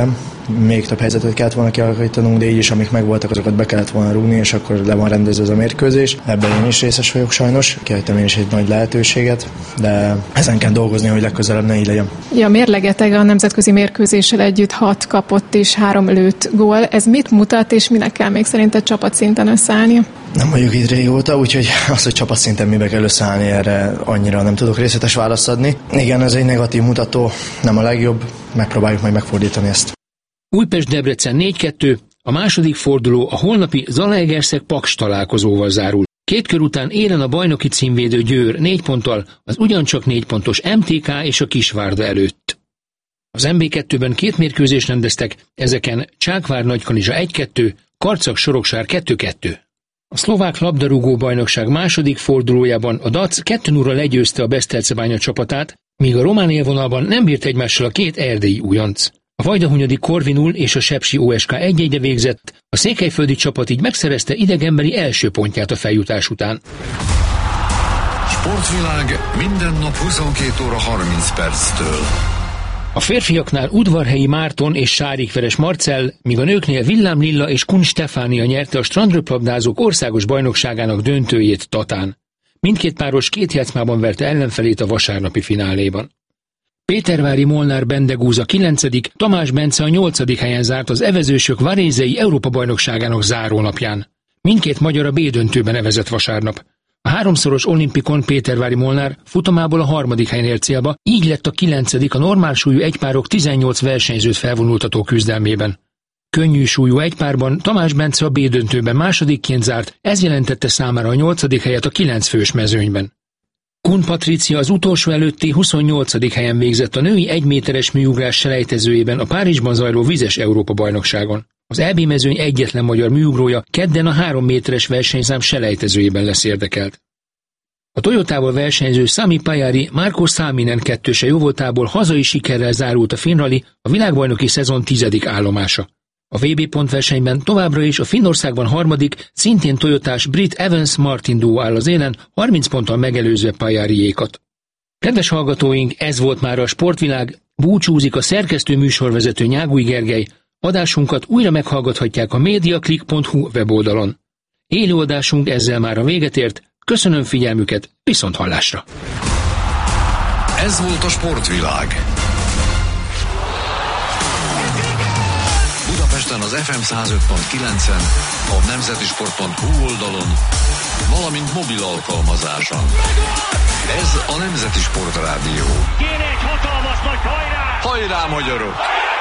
még több helyzetet kellett volna kialakítanunk, de így is, amik megvoltak, azokat be kellett volna rúgni, és akkor le van rendezve ez a mérkőzés. Ebben én is részes vagyok sajnos, kihagytam én is egy nagy lehetőséget, de ezen kell dolgozni, hogy legközelebb ne így legyen. Ja, mérlegeteg a nemzetközi mérkőzéssel együtt 6 kapott és 3 lőtt gól. Ez mit mutat, és minek kell még szerinted csapatszinten összeállnia? Nem vagyok itt régóta, úgyhogy az, hogy csapatszinten mibe kell összeállni, erre annyira nem tudok részletes választ adni. Igen, ez egy negatív mutató, nem a legjobb, megpróbáljuk majd megfordítani ezt. Újpest-Debrecen 4-2, a második forduló a holnapi Zalaegerszeg-Paks találkozóval zárul. 2 kör után élen a bajnoki címvédő Győr 4 ponttal, az ugyancsak 4 pontos MTK és a Kisvárda előtt. Az MB2-ben 2 mérkőzést rendeztek, ezeken Csákvár-Nagykanizsa 1-2, Karcag-Soroksár 2-2. A szlovák labdarúgó bajnokság második fordulójában a DAC 2-0-ra legyőzte a Besztercebánya csapatát, míg a román élvonalban nem bírt egymással a 2 erdélyi újonc. A Vajdahunyadi Corvinul és a Sepsi OSK 1-1-re végzett, a székelyföldi csapat így megszerezte idegenbeli első pontját a feljutás után. Sportvilág minden nap 22 óra 30 perctől. A férfiaknál Udvarhelyi Márton és Sárikveres Marcell, míg a nőknél Villám Lilla és Kun Stefánia nyerte a strandröplabdázók országos bajnokságának döntőjét Tatán. Mindkét páros 2 játszmában verte ellenfelét a vasárnapi fináléban. Pétervári Molnár Bendegúza 9., Tamás Bence a 8. helyen zárt az evezősök Varézei Európa-bajnokságának zárónapján. Mindkét magyar a B-döntőben evezett vasárnap. A 3-szoros olimpikon Pétervári Molnár futamából a 3. helyen ért célba, így lett a 9. a normál súlyú egypárok 18 versenyzőt felvonultató küzdelmében. Könnyű súlyú egypárban Tamás Bence a B-döntőben másodikként zárt, ez jelentette számára a 8. helyet a 9 fős mezőnyben. Kun Patricia az utolsó előtti 28. helyen végzett a női 1 méteres műugrás selejtezőjében a Párizsban zajló vizes Európa-bajnokságon. Az EB mezőny egyetlen magyar műugrója kedden a 3 méteres versenyszám selejtezőjében lesz érdekelt. A Toyotával versenyző Sami Pajari Marko Salminen 2-se jóvoltából hazai sikerrel zárult a Finn Rally, a világbajnoki szezon 10. állomása. A VB pontversenyben továbbra is a Finnországban 3., szintén Toyotás Brit Evans-Martin duó áll az élen, 30 ponttal megelőzve Pajariékat. Kedves hallgatóink, ez volt már a Sportvilág, búcsúzik a szerkesztő műsorvezető Nyágúj Gergely, adásunkat újra meghallgathatják a mediaclick.hu weboldalon. Élő adásunk ezzel már a véget ért, köszönöm figyelmüket, viszont hallásra! Ez volt a Sportvilág. Budapesten az FM 105.9-en, a nemzetisport.hu oldalon, valamint mobil alkalmazáson. Ez a Nemzeti Sport Rádió. Kéne egy hatalmas nagy hajrá! Hajrá, magyarok!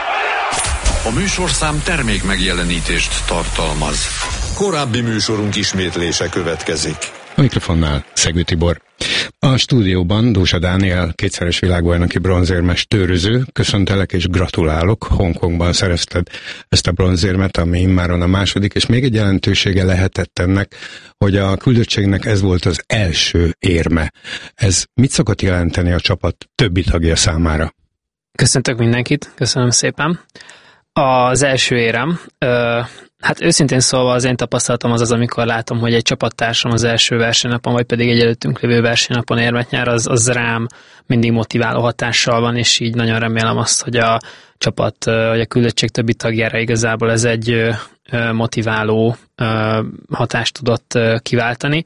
A műsorszám termék megjelenítést tartalmaz. Korábbi műsorunk ismétlése következik. A mikrofonnál Szegő Tibor. A stúdióban Dósa Dániel, 2-szeres világbajnoki bronzérmes tőröző. Köszöntelek és gratulálok. Hongkongban szerezted ezt a bronzérmet, ami immáron a második, és még egy jelentősége lehetett ennek, hogy a küldöttségnek ez volt az első érme. Ez mit szokott jelenteni a csapat többi tagja számára? Köszöntök mindenkit, köszönöm szépen. Az első érem, hát őszintén szólva az én tapasztalatom az, amikor látom, hogy egy csapattársam az első versenynapon, vagy pedig egy előttünk lévő versenynapon érmet nyer, az rám mindig motiváló hatással van, és így nagyon remélem azt, hogy a csapat, vagy a küldöttség többi tagjára igazából ez egy motiváló hatást tudott kiváltani.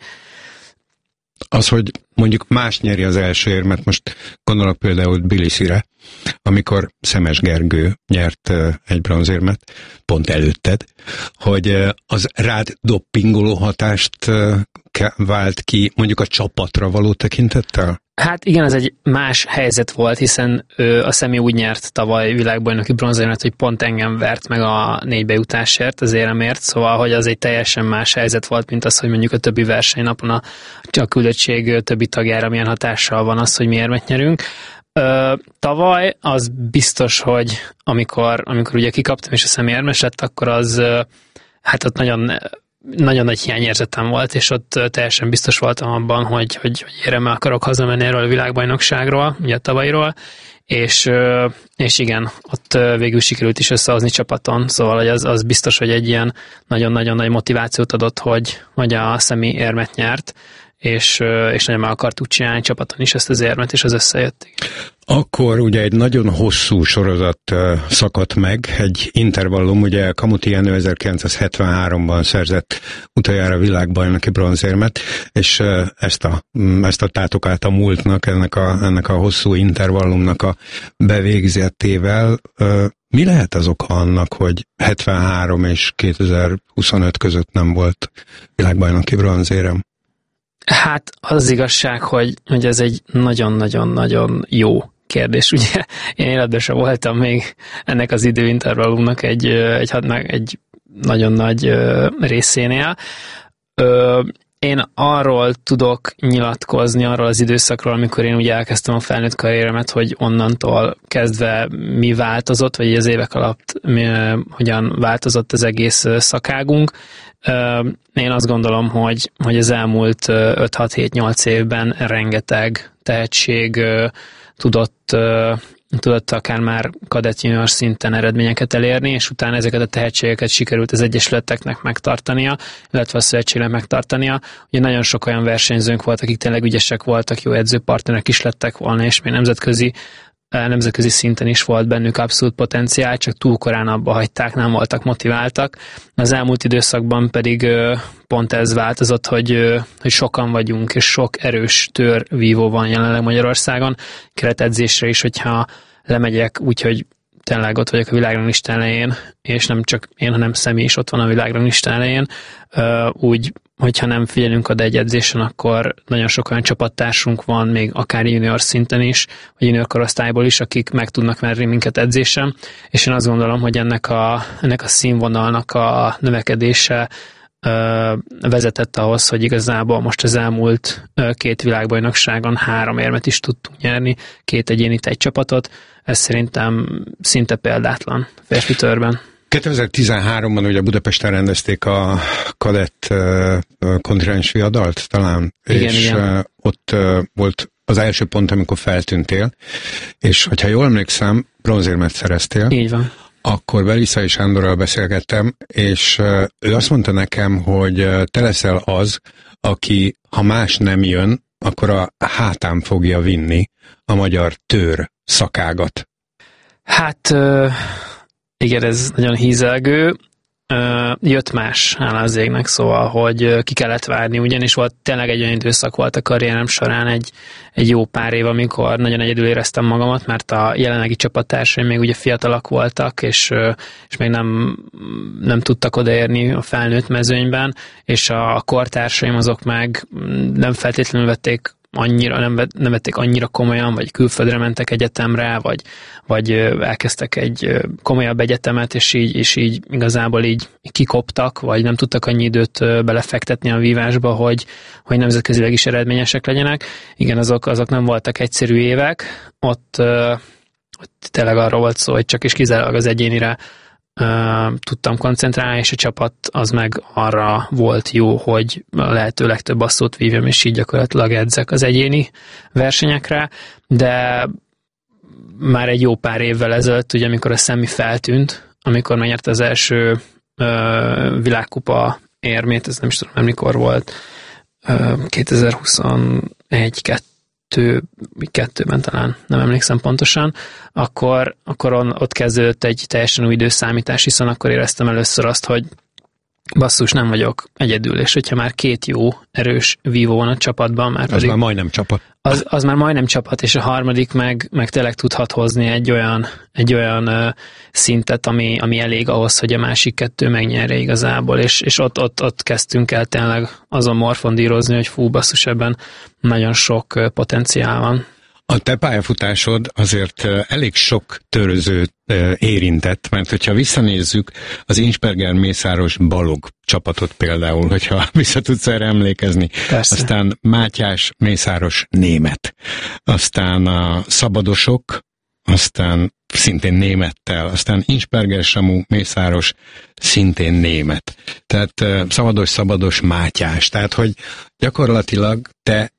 Az, hogy mondjuk más nyeri az első érmet, most gondolok például Tbilisire, amikor Szemes Gergő nyert egy bronzérmet, pont előtted, hogy az rád doppingoló hatást vált ki mondjuk a csapatra való tekintettel? Hát igen, ez egy más helyzet volt, hiszen a Szemi úgy nyert tavaly világbajnoki bronzérmet, hogy pont engem vert meg a 4 bejutásért, az éremért, szóval, hogy az egy teljesen más helyzet volt, mint az, hogy mondjuk a többi versenynapon a küldöttség többi tagjára milyen hatással van az, hogy mi érmet nyerünk. Tavaly az biztos, hogy amikor ugye kikaptam és a Szemi érmes lett, akkor az hát ott nagyon nagy hiányérzetem volt, és ott teljesen biztos voltam abban, hogy éremmel akarok hazamenni erről a világbajnokságról, ugye a tavalyiról, és igen, ott végül sikerült is összehozni csapaton, szóval hogy az biztos, hogy egy ilyen nagyon-nagyon nagy motivációt adott, hogy a Szemi érmet nyert, és nagyon meg akartuk csinálni csapaton is ezt az érmet, és az összejött. Akkor ugye egy nagyon hosszú sorozat szakadt meg, egy intervallum, ugye Kamuti Jenő 1973-ban szerzett utoljára világbajnoki bronzérmet, és ezt adtátok át a múltnak, ennek a hosszú intervallumnak a bevégzettével. Mi lehet az oka annak, hogy 73 és 2025 között nem volt világbajnoki bronzérem? Hát az igazság, hogy ez egy nagyon-nagyon-nagyon jó kérdés. Ugye én életben sem voltam még ennek az időintervallumnak egy nagyon nagy részénél. Én arról tudok nyilatkozni, arról az időszakról, amikor én ugye elkezdtem a felnőtt karrieremet, hogy onnantól kezdve mi változott, vagy az évek alatt hogyan változott az egész szakágunk. Én azt gondolom, hogy az elmúlt 5-6-7-8 évben rengeteg tehetség tudott akár már kadett junior szinten eredményeket elérni, és utána ezeket a tehetségeket sikerült az egyesületeknek megtartania, illetve a szövetségnek megtartania. Ugye nagyon sok olyan versenyzőnk volt, akik tényleg ügyesek voltak, jó edzőpartnerek is lettek volna, és még nemzetközi szinten is volt bennük abszolút potenciál, csak túl korán abba hagyták, nem voltak motiváltak. Az elmúlt időszakban pedig pont ez változott, hogy sokan vagyunk, és sok erős törvívó van jelenleg Magyarországon. Keretedzésre is, hogyha lemegyek úgy, hogy tényleg ott vagyok a világranglista elején, és nem csak én, hanem Szemi is ott van a világranglista elején, úgy, hogyha nem figyelünk oda egy edzésen, akkor nagyon sok olyan csapattársunk van, még akár junior szinten is, vagy junior korosztályból is, akik meg tudnak verni minket edzésen, és én azt gondolom, hogy ennek a színvonalnak a növekedése vezetett ahhoz, hogy igazából most az elmúlt 2 világbajnokságon 3 érmet is tudtunk nyerni, 2 egyénit, egy csapatot. Ez szerintem szinte példátlan férfi törben. 2013-ban ugye Budapesten rendezték a kadett kontinens viadalt talán, igen. Ott volt az első pont, amikor feltűntél, és hogyha jól emlékszem, bronzérmet szereztél. Így van. Akkor Belisai Sándorral beszélgettem, és ő azt mondta nekem, hogy te leszel az, aki, ha más nem jön, akkor a hátán fogja vinni a magyar tőr szakágat. Hát igen, ez nagyon hízelgő. Jött más, hála az égnek, szóval, hogy ki kellett várni, ugyanis volt tényleg egy olyan időszak volt a karrierem során egy jó pár év, amikor nagyon egyedül éreztem magamat, mert a jelenlegi csapattársaim még ugye fiatalak voltak, és még nem tudtak odaérni a felnőtt mezőnyben, és a kortársaim azok meg nem feltétlenül vették nem vették annyira komolyan, vagy külföldre mentek egyetemre, vagy elkezdtek egy komolyabb egyetemet, és így igazából így kikoptak, vagy nem tudtak annyi időt belefektetni a vívásba, hogy nemzetközileg is eredményesek legyenek. Igen, azok nem voltak egyszerű évek. Ott tényleg arról volt szó, hogy csak és kizárólag az egyénire tudtam koncentrálni, és a csapat az meg arra volt jó, hogy a lehető legtöbb basszót vívjam, és így gyakorlatilag edzek az egyéni versenyekre, de már egy jó pár évvel ezelőtt, ugye amikor a Szemi feltűnt, amikor megnyerte az első világkupa érmét, ez nem is tudom, mikor volt, 2021-2-ben talán, nem emlékszem pontosan, akkor ott kezdődött egy teljesen új időszámítás, hiszen akkor éreztem először azt, hogy basszus, nem vagyok egyedül, és hogyha már 2 jó, erős vívó van a csapatban, már pedig... Az már majdnem csapat. Az már majdnem csapat, és a harmadik meg tényleg tudhat hozni egy olyan szintet, ami elég ahhoz, hogy a másik 2 megnyerje igazából, és ott kezdtünk el tényleg azon morfondírozni, hogy fú, basszus, ebben nagyon sok potenciál van. A te pályafutásod azért elég sok törözőt érintett, mert hogyha visszanézzük az Insperger Mészáros Balog csapatot például, hogyha vissza tudsz erre emlékezni, persze. Aztán Mátyás Mészáros német, aztán a Szabadosok, aztán szintén némettel, aztán Insperger Samu Mészáros szintén német. Tehát Szabados Mátyás. Tehát, hogy gyakorlatilag te,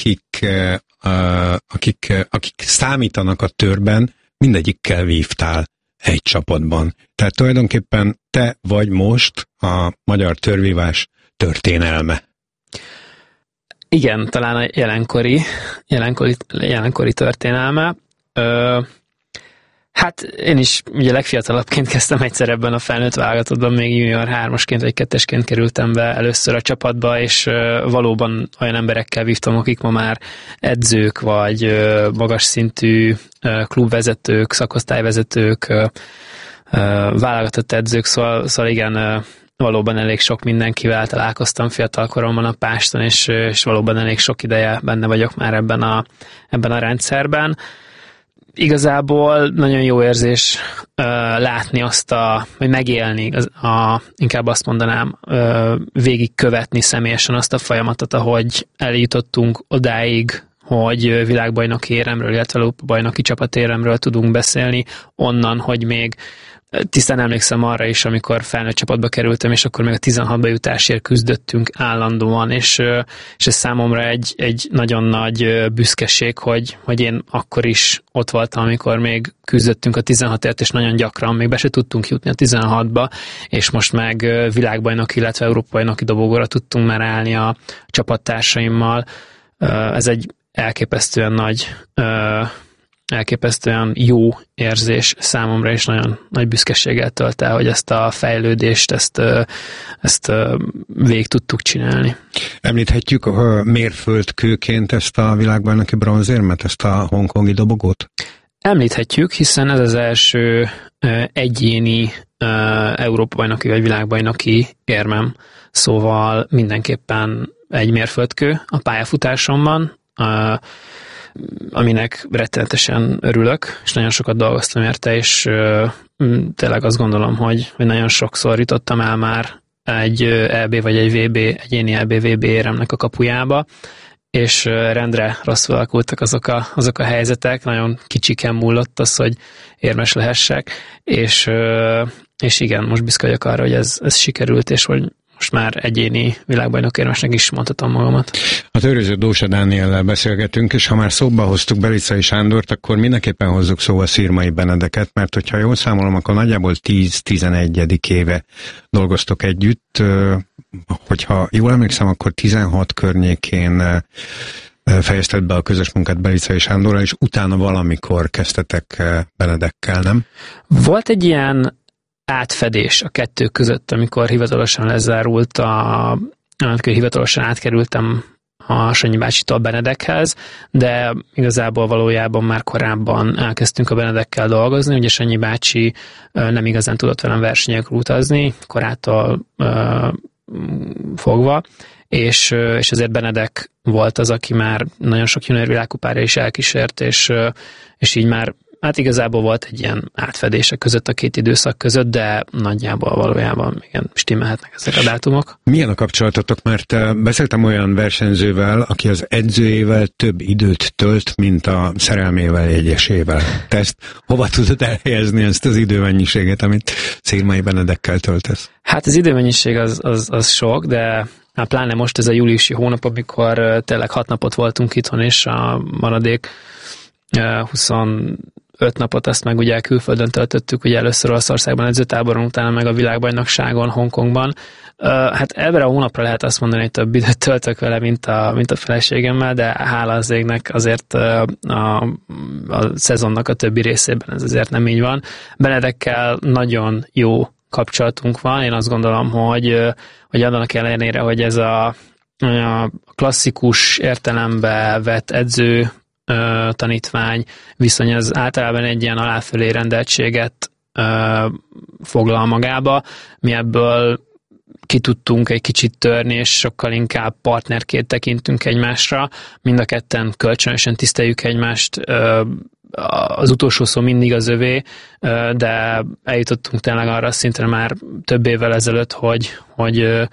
akik számítanak a törben, mindegyikkel vívtál egy csapatban. Tehát tulajdonképpen te vagy most a magyar törvívás történelme. Igen, talán a jelenkori történelme. Hát én is ugye legfiatalabbként kezdtem egyszer ebben a felnőtt válogatottban, még junior 3-asként vagy 2-esként kerültem be először a csapatba, és valóban olyan emberekkel vívtam, akik ma már edzők, vagy magas szintű klubvezetők, szakosztályvezetők, válogatott edzők, szóval igen, valóban elég sok mindenkivel találkoztam fiatal koromban a Páston, és valóban elég sok ideje benne vagyok már ebben a rendszerben. Igazából nagyon jó érzés látni vagy megélni, inkább azt mondanám, végigkövetni személyesen azt a folyamatot, ahogy eljutottunk odáig, hogy világbajnoki éremről, illetve Európa-bajnoki csapatéremről tudunk beszélni, onnan, hogy még tisztán emlékszem arra is, amikor felnőtt csapatba kerültem, és akkor még a 16-ba jutásért küzdöttünk állandóan, és ez számomra egy nagyon nagy büszkeség, hogy én akkor is ott voltam, amikor még küzdöttünk a 16-ért, és nagyon gyakran még be se tudtunk jutni a 16-ba, és most meg világbajnoki, illetve Európa-bajnoki dobogóra tudtunk már állni a csapattársaimmal. Ez egy elképesztően jó érzés számomra, és nagyon nagy büszkeséggel tölt el, hogy ezt a fejlődést, ezt végig tudtuk csinálni. Említhetjük mérföldkőként ezt a világbajnoki bronzérmet, ezt a hongkongi dobogót? Említhetjük, hiszen ez az első egyéni Európa-bajnoki vagy világbajnoki érmem, szóval mindenképpen egy mérföldkő a pályafutásomban, aminek rettenetesen örülök, és nagyon sokat dolgoztam érte, és tényleg azt gondolom, hogy nagyon sokszor jutottam el már egy EB vagy egy VB, egyéni EB-VB éremnek a kapujába, és rendre rosszul alakultak azok a helyzetek, nagyon kicsiken múlott az, hogy érmes lehessek, és igen, most büszke vagyok arra, hogy ez sikerült, és hogy most már egyéni világbajnok érmesnek is mondhatom magamat. Az őröző Dósa Dániellel beszélgetünk, és ha már szóba hoztuk Belicai Sándort, akkor mindenképpen hozzuk szóba Szirmai Benedeket, mert hogyha jól számolom, akkor nagyjából 10-11. éve dolgoztok együtt, hogyha jól emlékszem, akkor 16 környékén fejezted be a közös munkát Belicai Sándorral, és utána valamikor kezdtetek Benedekkel, nem? Volt egy ilyen átfedés a kettő között, amikor hivatalosan lezárult amikor hivatalosan átkerültem a Sanyi bácsitól Benedekhez, de igazából valójában már korábban elkezdtünk a Benedekkel dolgozni, ugye Sanyi bácsi nem igazán tudott velem versenyekre utazni, korától fogva, és azért Benedek volt az, aki már nagyon sok junior világkupára is elkísért, és így már hát igazából volt egy ilyen átfedése között a két időszak között, de nagyjából valójában igen, stimmelhetnek ezek a dátumok. Milyen a kapcsolatotok? Mert beszéltem olyan versenyzővel, aki az edzőjével több időt tölt, mint a szerelmével, jegyesével. Te ezt hova tudod elhelyezni, ezt az időmennyiséget, amit Szirmai Benedekkel töltesz? Hát az időmennyiség az sok, de pláne most ez a júliusi hónap, amikor tényleg 6 napot voltunk itthon, és a maradék 25 napot azt meg ugye külföldön töltöttük, ugye először Olaszországban edzőtáboron, utána meg a világbajnokságon, Hongkongban. Hát ebben a hónapra lehet azt mondani, hogy több időt töltök vele, mint a feleségemmel, de hála az égnek azért a szezonnak a többi részében ez azért nem így van. Benedekkel nagyon jó kapcsolatunk van, én azt gondolom, hogy annak ellenére, hogy ez a klasszikus értelembe vett edző tanítvány viszony az általában egy ilyen aláfölé rendeltséget foglal magába. Mi ebből ki tudtunk egy kicsit törni, és sokkal inkább partnerként tekintünk egymásra. Mind a ketten kölcsönösen tiszteljük egymást. Az utolsó szó mindig az övé, de eljutottunk tényleg arra szintre már több évvel ezelőtt, hogy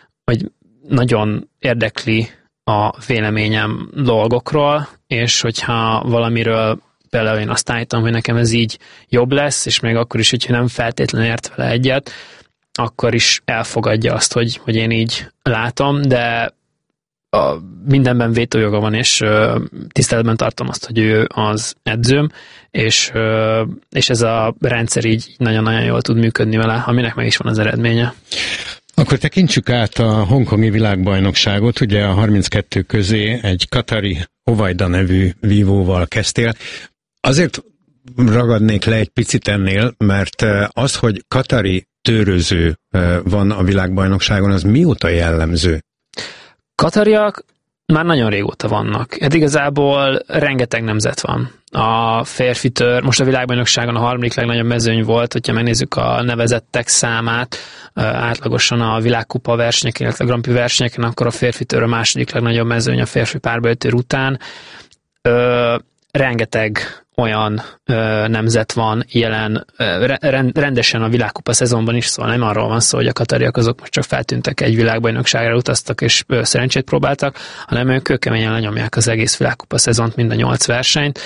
nagyon érdekli a véleményem dolgokról, és hogyha valamiről például én azt állítom, hogy nekem ez így jobb lesz, és még akkor is, hogyha nem feltétlenül ért vele egyet, akkor is elfogadja azt, hogy én így látom, de mindenben vétójoga van, és tiszteletben tartom azt, hogy ő az edzőm, és ez a rendszer így nagyon-nagyon jól tud működni vele, aminek meg is van az eredménye. Akkor tekintsük át a hongkongi világbajnokságot, ugye a 32 közé egy katari Ovajda nevű vívóval kezdtél. Azért ragadnék le egy picit ennél, mert az, hogy katari tőröző van a világbajnokságon, az mióta jellemző? Katariak már nagyon régóta vannak. Hát igazából rengeteg nemzet van. A férfi most a világbajnokságon a harmadik legnagyobb mezőny volt, hogyha megnézzük a nevezettek számát, átlagosan a világkupa versenyeken, illetve a Grand Prix versenyeken, akkor a férfi tör a második legnagyobb mezőny a férfi párbaütőr után. Rengeteg olyan nemzet van jelen rendesen a világkupa szezonban is, szóval nem arról van szó, hogy a katariak azok most csak feltűntek, egy világbajnokságra utaztak és szerencsét próbáltak, hanem ők kőkeményen lenyomják az egész világkupa szezont, mind a 8 versenyt.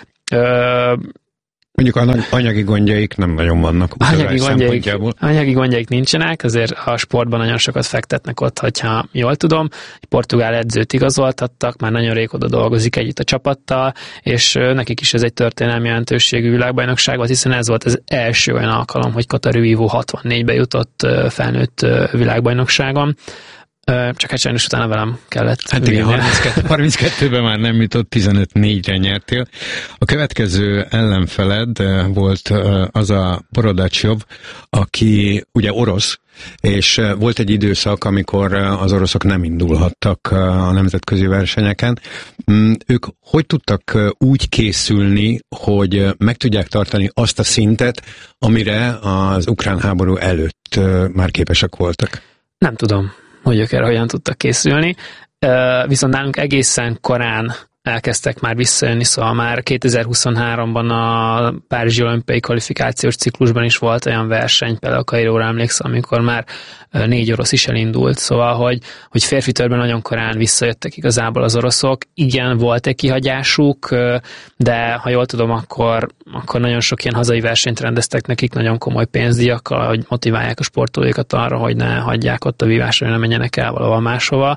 Mondjuk anyagi gondjaik nem nagyon vannak. Anyagi gondjaik nincsenek, azért a sportban nagyon sokat fektetnek ott, hogyha jól tudom. Egy portugál edzőt igazoltattak, már nagyon régóta dolgozik együtt a csapattal, és nekik is ez egy történelmi jelentőségű világbajnokság volt, hiszen ez volt az első olyan alkalom, hogy Katari vívó 64-be jutott felnőtt világbajnokságon. Csak hát sajnos utána velem kellett. Hát igen, 32-ben már nem jutott, 15-4-re nyertél. A következő ellenfeled volt az a Borodacsov, aki ugye orosz, és volt egy időszak, amikor az oroszok nem indulhattak a nemzetközi versenyeken. Ők hogy tudtak úgy készülni, hogy meg tudják tartani azt a szintet, amire az ukrán háború előtt már képesek voltak? Nem tudom, hogy ők erre hogyan tudtak készülni. Viszont nálunk egészen korán elkezdtek már visszajönni, szóval már 2023-ban a Párizsi olimpiai kvalifikációs ciklusban is volt olyan verseny, például Kairóra emlékszem, amikor már 4 orosz is elindult, szóval, hogy férfi törben nagyon korán visszajöttek igazából az oroszok. Igen, volt egy kihagyásuk, de ha jól tudom, akkor nagyon sok ilyen hazai versenyt rendeztek nekik nagyon komoly pénzdíjakkal, hogy motiválják a sportolóikat arra, hogy ne hagyják ott a vívásra, hogy ne menjenek el valahol máshova.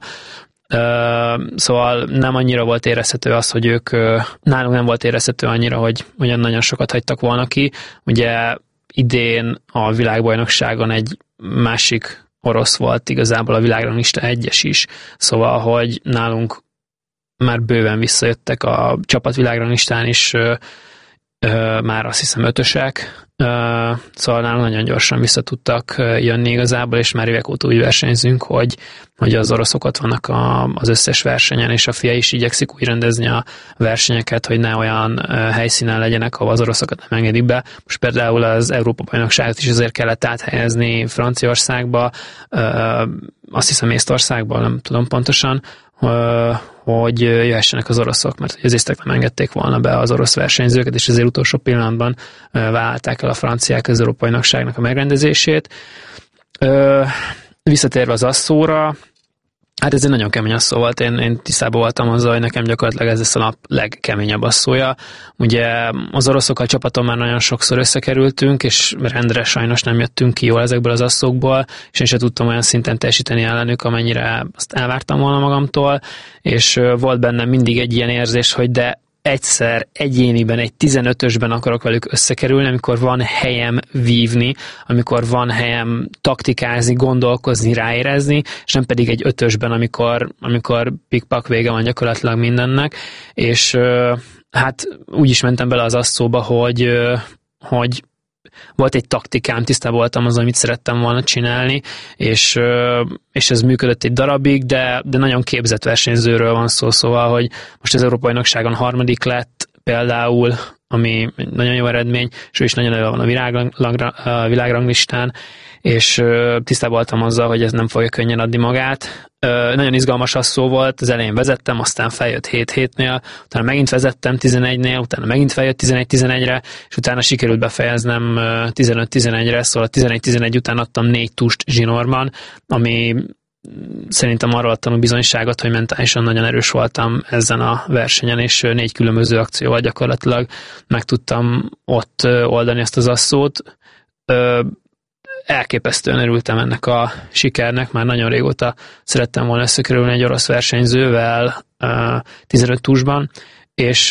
Szóval nem annyira volt érezhető az, hogy ők nálunk nem volt érezhető annyira, hogy olyan nagyon sokat hagytak volna ki. Ugye idén a világbajnokságon egy másik orosz volt igazából a világranglista 1-es is, szóval, hogy nálunk már bőven visszajöttek a csapat világranglistán is, már azt hiszem 5-ösek, szóval nálunk nagyon gyorsan vissza tudtak jönni igazából, és már évek óta úgy versenyzünk, hogy az oroszok ott vannak az összes versenyen, és a FIA is igyekszik úgy rendezni a versenyeket, hogy ne olyan helyszínen legyenek, ahol az oroszokat nem engedik be. Most például az Európa-bajnokságot is azért kellett áthelyezni Franciaországba, azt hiszem Észtországba, nem tudom pontosan, hogy jöhessenek az oroszok, mert az észtek nem engedték volna be az orosz versenyzőket, és ezért utolsó pillanatban vállalták el a franciák az Európa-bajnokságnak a megrendezését. Visszatérve az asszóra, hát ez egy nagyon kemény asszó volt, én tisztában voltam azzal, hogy nekem gyakorlatilag ez lesz a nap legkeményebb asszója. Ugye az oroszokkal csapaton már nagyon sokszor összekerültünk, és rendre sajnos nem jöttünk ki jól ezekből az asszókból, és én sem tudtam olyan szinten teljesíteni ellenük, amennyire azt elvártam volna magamtól, és volt bennem mindig egy ilyen érzés, hogy de egyszer egyéniben, egy 15-ösben akarok velük összekerülni, amikor van helyem vívni, amikor van helyem taktikázni, gondolkozni, ráérezni, és nem pedig egy 5-ösben, amikor pikpak vége van gyakorlatilag mindennek, és hát úgy is mentem bele az asszóba, hogy volt egy taktikám, tisztában voltam azon, mit szerettem volna csinálni, és ez működött egy darabig, de nagyon képzett versenyzőről van szó, szóval, hogy most az Európa-bajnokságon 3. lett például, ami nagyon jó eredmény, és ő is nagyon elő van a világranglistán, és tisztában voltam azzal, hogy ez nem fogja könnyen adni magát. Nagyon izgalmas asszó volt, az elején vezettem, aztán feljött 7-7-nél, utána megint vezettem 11-nél, utána megint feljött 11-11-re, és utána sikerült befejeznem 15-11-re, szóval 11-11 után adtam 4 tust zsinórban, ami szerintem arról adtam bizonyságot, hogy mentálisan nagyon erős voltam ezen a versenyen, és 4 különböző akcióval gyakorlatilag meg tudtam ott oldani ezt az asszót. Elképesztően örültem ennek a sikernek, már nagyon régóta szerettem volna összekerülni egy orosz versenyzővel 15 tusban, és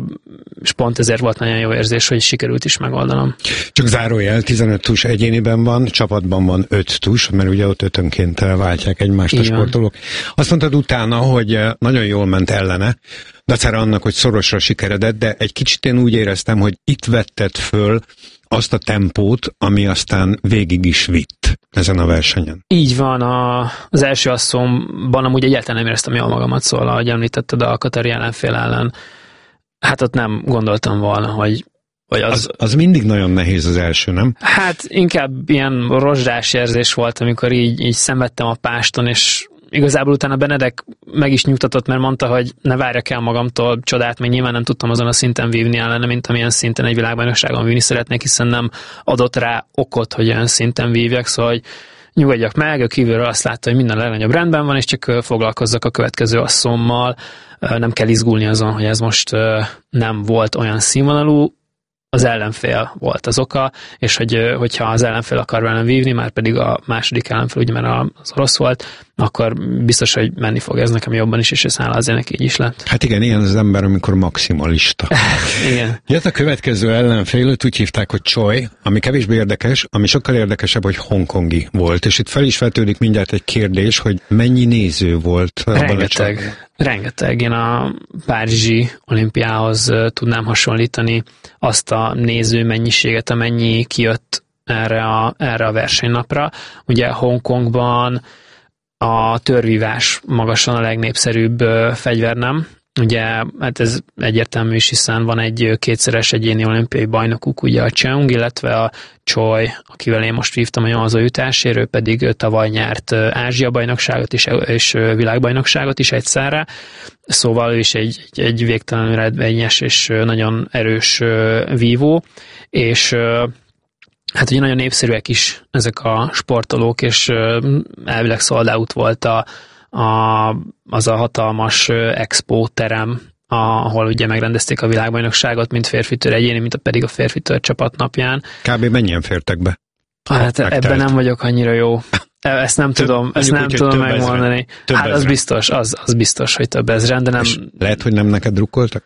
pont ezért volt nagyon jó érzés, hogy sikerült is megoldanom. Csak zárójel, 15 tus egyéniben van, csapatban van 5 tus, mert ugye ott 5-önként váltják egymást a sportolók. Azt mondtad utána, hogy nagyon jól ment ellene, dacára annak, hogy szorosra sikeredett, de egy kicsit én úgy éreztem, hogy itt vetted föl azt a tempót, ami aztán végig is vitt ezen a versenyen. Így van, az első asszomban amúgy egyáltalán nem éreztem jól magamat, szóval, ahogy említetted a Katari ellenfél ellen, hát ott nem gondoltam volna, hogy az mindig nagyon nehéz az első, nem? Hát inkább ilyen rozsdás érzés volt, amikor így szenvedtem a páston, és igazából utána Benedek meg is nyugtatott, mert mondta, hogy ne várjak el magamtól csodát, még nyilván nem tudtam azon a szinten vívni ellene, mint amilyen szinten egy világbajnokságon vívni szeretnék, hiszen nem adott rá okot, hogy olyan szinten vívjak, szóval hogy nyugodjak meg, a kívülről azt látta, hogy minden a legnagyobb rendben van, és csak foglalkozzak a következő asszommal, nem kell izgulni azon, hogy ez most nem volt olyan színvonalú, az ellenfél volt az oka, és hogyha az ellenfél akar velem vívni, már pedig a második ellenfél, ugye mert az orosz volt, akkor biztos, hogy menni fog ez nekem jobban is, és ez hála azért neki így is lett. Hát igen, ilyen az ember, amikor maximalista. Igen. Jött a következő ellenfél, úgy hívták, hogy Choi, ami kevésbé érdekes, ami sokkal érdekesebb, hogy hongkongi volt, és itt fel is vetődik mindjárt egy kérdés, hogy mennyi néző volt abban a csapatban? Rengeteg. Én a párizsi olimpiához tudnám hasonlítani azt a néző mennyiséget, amennyi kijött erre a versenynapra. Ugye Hongkongban a törvívás magasan a legnépszerűbb fegyvernem. Ugye, hát ez egyértelmű is, hiszen van egy kétszeres egyéni olimpiai bajnokuk, ugye a Cheung, illetve a Choi, akivel én most vívtam a nyomozó jutásért, ő pedig tavaly nyert Ázsia bajnokságot és világbajnokságot is egyszerre. Szóval ő is egy végtelenül eredményes és nagyon erős vívó, és hát ugye nagyon népszerűek is ezek a sportolók, és elvileg sold out volt az a hatalmas expo terem, ahol ugye megrendezték a világbajnokságot, mint férfitől egyéni, mint pedig a férfitől csapatnapján. Kb. Mennyien fértek be? Hát ebben nem vagyok annyira jó. Ezt nem tudom megmondani. Hát az biztos, hogy több ezren, de nem... És lehet, hogy nem neked drukkoltak?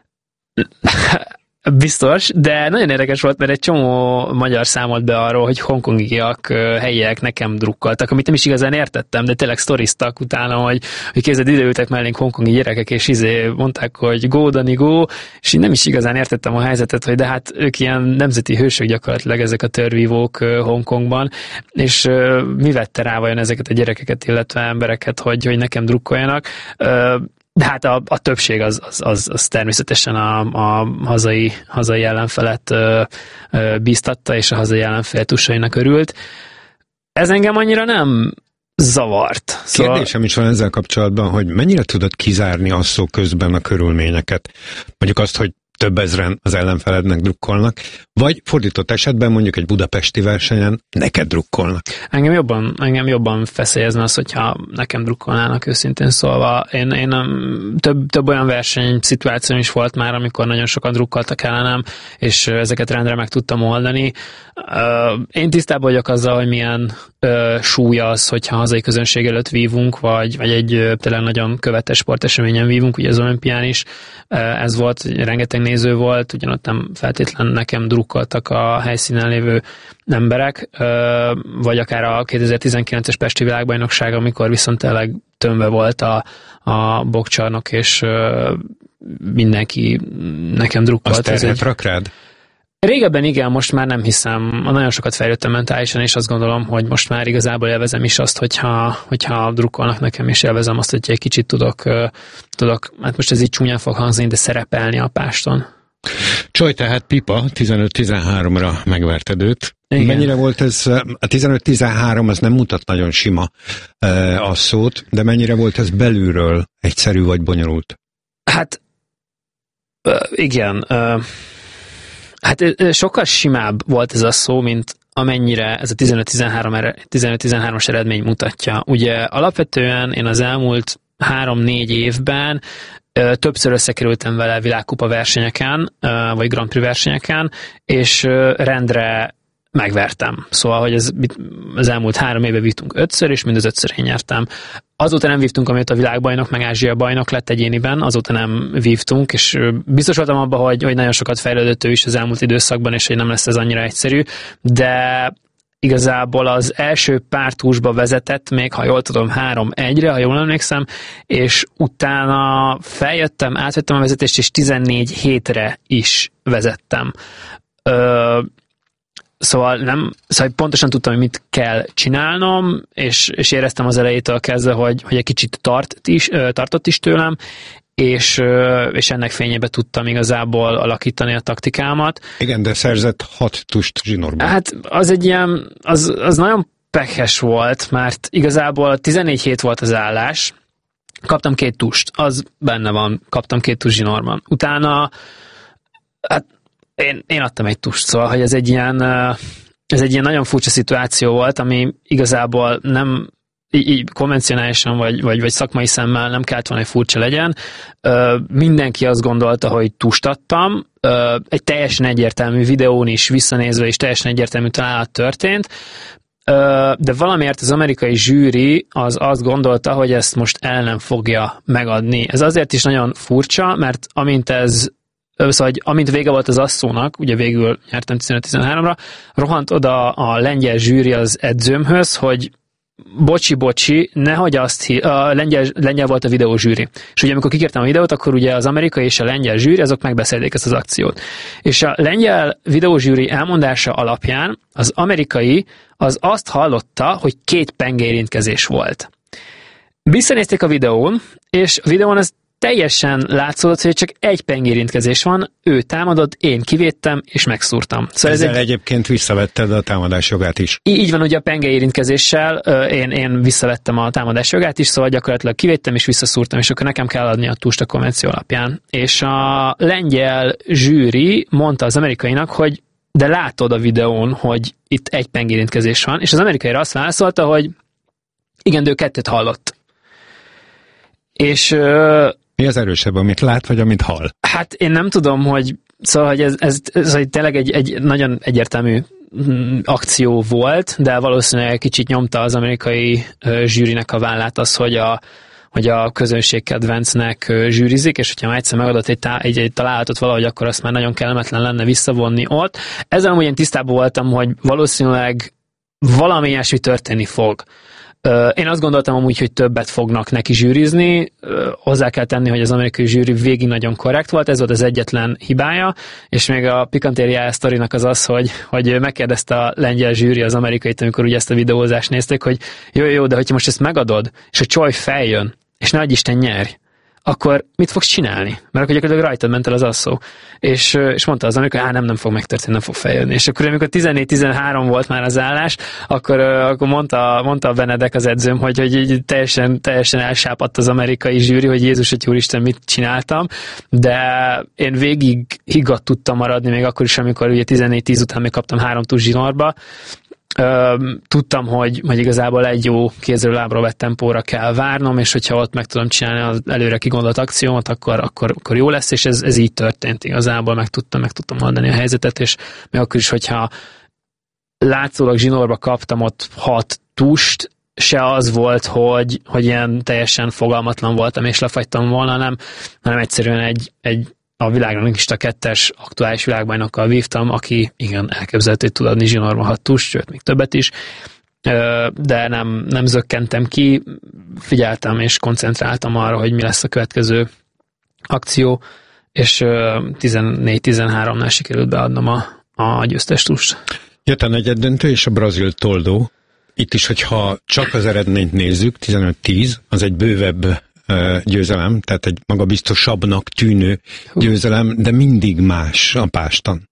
Biztos, de nagyon érdekes volt, mert egy csomó magyar számolt be arról, hogy hongkongiak, helyiek nekem drukkoltak, amit nem is igazán értettem, de tényleg sztoriztak utána, hogy képzeld, ideültek mellénk hongkongi gyerekek, és mondták, hogy go, Dani, go, és én nem is igazán értettem a helyzetet, hogy de hát ők ilyen nemzeti hősök gyakorlatilag ezek a törvívók Hongkongban, és mi vette rá vajon ezeket a gyerekeket, illetve embereket, hogy nekem drukkoljanak. De hát a többség az természetesen a hazai ellenfelet bíztatta, és a hazai ellenfél tussainak örült. Ez engem annyira nem zavart. Kérdésem is van ezzel kapcsolatban, hogy mennyire tudod kizárni azt szó közben a körülményeket? Mondjuk azt, hogy több ezren az ellenfelednek drukkolnak, vagy fordított esetben mondjuk egy budapesti versenyen neked drukkolnak. Engem jobban feszélyezne az, hogyha nekem drukkolnának, őszintén szólva. Én több olyan verseny szituáció is volt már, amikor nagyon sokan drukkoltak ellenem, és ezeket rendre meg tudtam oldani. Én tisztában vagyok azzal, hogy milyen súly az, hogyha hazai közönség előtt vívunk, vagy egy tényleg nagyon követes sporteseményen vívunk, ugye az olimpián is ez volt, rengeteg néző volt, ugyanott nem feltétlen nekem drukkoltak a helyszínen lévő emberek, vagy akár a 2019-es Pesti világbajnokság, amikor viszont tényleg tömve volt a bokcsarnok, és mindenki nekem drukkolt. Azt terhet rak rád? Régebben igen, most már nem hiszem. Nagyon sokat fejlődtem mentálisan, és azt gondolom, hogy most már igazából élvezem is azt, hogyha drukkolnak nekem, és élvezem azt, hogy egy kicsit tudok, hát most ez így csúnyán fog hangzni, de szerepelni a páston. Choi, tehát pipa, 15-13-ra megverted őt. Igen. Mennyire volt ez, a 15-13 az nem mutat nagyon sima asszót, de mennyire volt ez belülről egyszerű vagy bonyolult? Hát igen, hát sokkal simább volt ez a szó, mint amennyire ez a 15-13-as eredmény mutatja. Ugye alapvetően én az elmúlt 3-4 évben többször összekerültem vele világkupa versenyeken, vagy Grand Prix versenyeken, és rendre megvertem. Szóval, hogy az elmúlt 3 éve vívtunk 5-ször, és mind az 5-ször én nyertem. Azóta nem vívtunk, amióta a világbajnok, meg Ázsia bajnok lett egyéniben, azóta nem vívtunk, és biztos voltam abban, hogy nagyon sokat fejlődött ő is az elmúlt időszakban, és hogy nem lesz ez annyira egyszerű, de igazából az első pár túsba vezetett, még ha jól tudom, 3-1-re, ha jól emlékszem, és utána feljöttem, átvettem a vezetést, és 14-7-re is vezettem. Szóval pontosan tudtam, hogy mit kell csinálnom, és éreztem az elejétől kezdve, hogy egy kicsit tartott is tőlem, és ennek fényében tudtam igazából alakítani a taktikámat. Igen, de szerzett 6 tust zsinórban. Hát az egy ilyen, az nagyon pekhes volt, mert igazából 14-7 volt az állás, kaptam 2 tust, az benne van, kaptam 2 tust zsinórban. Utána, hát én adtam egy tust, szóval, hogy ez egy ilyen nagyon furcsa szituáció volt, ami igazából nem így konvencionálisan vagy szakmai szemmel nem kellett volna, hogy furcsa legyen. Mindenki azt gondolta, hogy tustattam. Egy teljesen egyértelmű videón is visszanézve is teljesen egyértelmű találat történt. De valamiért az amerikai zsűri az azt gondolta, hogy ezt most el nem fogja megadni. Ez azért is nagyon furcsa, mert amint vége volt az asszónak, ugye végül nyertem 15-13-ra, rohant oda a lengyel zsűri az edzőmhöz, hogy bocsi, nehogy a lengyel volt a videózsűri. És ugye amikor kikértem a videót, akkor ugye az amerikai és a lengyel zsűri, azok megbeszélték ezt az akciót. És a lengyel videózsűri elmondása alapján az amerikai az azt hallotta, hogy 2 pengérintkezés volt. Visszanézték a videón, és a videón az teljesen látszódott, hogy csak 1 pengérintkezés van, ő támadott, én kivédtem, és megszúrtam. Szóval ezzel egyébként visszavetted a támadás jogát is. Így van, ugye a pengérintkezéssel én visszavettem a támadás jogát is, szóval gyakorlatilag kivédtem, és visszaszúrtam, és akkor nekem kell adni a tust a konvenció alapján. És a lengyel zsűri mondta az amerikainak, hogy de látod a videón, hogy itt 1 pengérintkezés van, és az amerikaira azt válaszolta, hogy igen, de ő 2 hallott. És mi az erősebb, amit lát, vagy amit hall? Hát én nem tudom, hogy ez tényleg egy nagyon egyértelmű akció volt, de valószínűleg kicsit nyomta az amerikai zsűrinek a vállát az, hogy a közönség kedvencnek zsűrizik, és hogyha már egyszer megadott egy találatot valahogy, akkor azt már nagyon kellemetlen lenne visszavonni ott. Ezzel amúgy én tisztában voltam, hogy valószínűleg valami ilyesmi történni fog. Én azt gondoltam amúgy, hogy többet fognak neki zsűrizni. Hozzá kell tenni, hogy az amerikai zsűri végig nagyon korrekt volt, ez volt az egyetlen hibája, és még a pikantériája sztorinak az, hogy megkérdezte a lengyel zsűri az amerikait, amikor ugye ezt a videózást nézték, hogy jó, de hogyha most ezt megadod, és a csaj feljön, és ne adj Isten nyerj, akkor mit fogsz csinálni? Mert akkor gyakorlatilag rajtad ment el az asszó. És mondta az amerikai, hogy nem fog megtörténni, nem fog feljönni. És akkor amikor 14-13 volt már az állás, akkor mondta a Benedek az edzőm, hogy teljesen elsápadt az amerikai zsűri, hogy Jézus, hogy úristen, mit csináltam, de én végig higgadt tudtam maradni, még akkor is, amikor ugye 14-10 után még kaptam 3 tust zsinórba. Tudtam, hogy igazából egy jó kézről lábról vett tempóra kell várnom, és hogyha ott meg tudom csinálni az előre kigondolt akciómat, akkor jó lesz, és ez így történt igazából, meg tudtam oldani a helyzetet, és még akkor is, hogyha látszólag zsinórba kaptam ott 6 tust, se az volt, hogy ilyen teljesen fogalmatlan voltam, és lefagytam volna, hanem egyszerűen a világranglista 2-es aktuális világbajnokkal vívtam, aki igen, elképzelhető, hogy tud adni zsinórban 6 tust, sőt, még többet is, de nem zökkentem ki, figyeltem és koncentráltam arra, hogy mi lesz a következő akció, és 14-13-nál sikerült beadnom a győztes tust. Jött a negyeddöntő és a brazil toldó. Itt is, hogyha csak az eredményt nézzük, 15-10, az egy bővebb győzelem, tehát egy magabiztosabbnak tűnő győzelem, de mindig más a páston.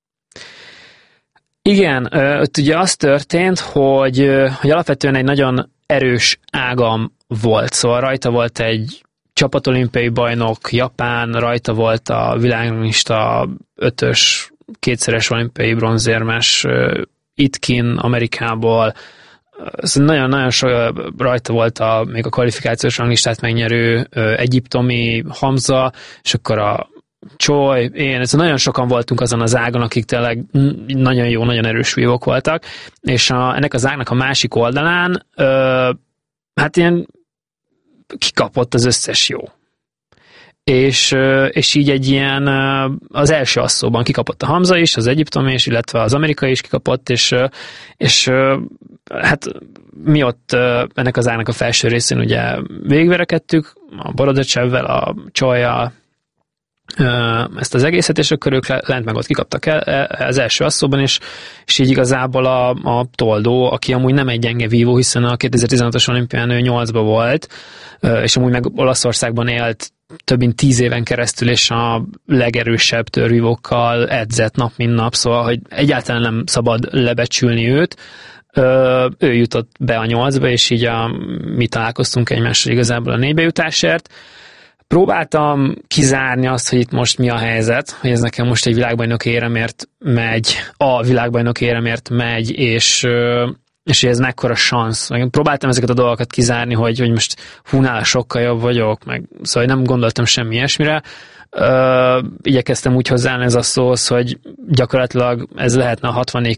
Igen, ott ugye az történt, hogy alapvetően egy nagyon erős ágam volt, szóval rajta volt egy csapatolimpiai bajnok, Japán, rajta volt a világranglista 5-ös, 2-szeres olimpiai bronzérmes Itkin Amerikából, nagyon-nagyon rajta volt még a kvalifikációs ranglistát megnyerő egyiptomi Hamza, és akkor a Csoly, én, ez nagyon sokan voltunk azon az ágon, akik tényleg nagyon jó, nagyon erős vívók voltak, és ennek az ágnak a másik oldalán hát ilyen kikapott az összes jó. És így egy ilyen az első asszóban kikapott a Hamza is, az egyiptomi is, illetve az amerikai is kikapott, és hát mi ott ennek az ágnak a felső részén ugye végigverekedtük, a Borodacsevvel, a Csolyjal, ezt az egészet, és akkor ők lent meg ott kikaptak el az első asszóban, és így igazából a Toldó, aki amúgy nem egy gyenge vívó, hiszen a 2016-os olimpián ő 8-ba volt, és amúgy meg Olaszországban élt több mint 10 éven keresztül, és a legerősebb törvívókkal edzett nap mint nap, szóval, hogy egyáltalán nem szabad lebecsülni őt. Ő jutott be a 8-ba, és így mi találkoztunk egymással igazából a 4-be jutásért. Próbáltam kizárni azt, hogy itt most mi a helyzet, hogy ez nekem most egy világbajnoki éremért megy, és ez mekkora szansz. Próbáltam ezeket a dolgokat kizárni, hogy most nála sokkal jobb vagyok, meg szóval nem gondoltam semmi ilyesmire. Igyekeztem úgy hozzáállni ez a szóhoz, hogy gyakorlatilag ez lehetne a 64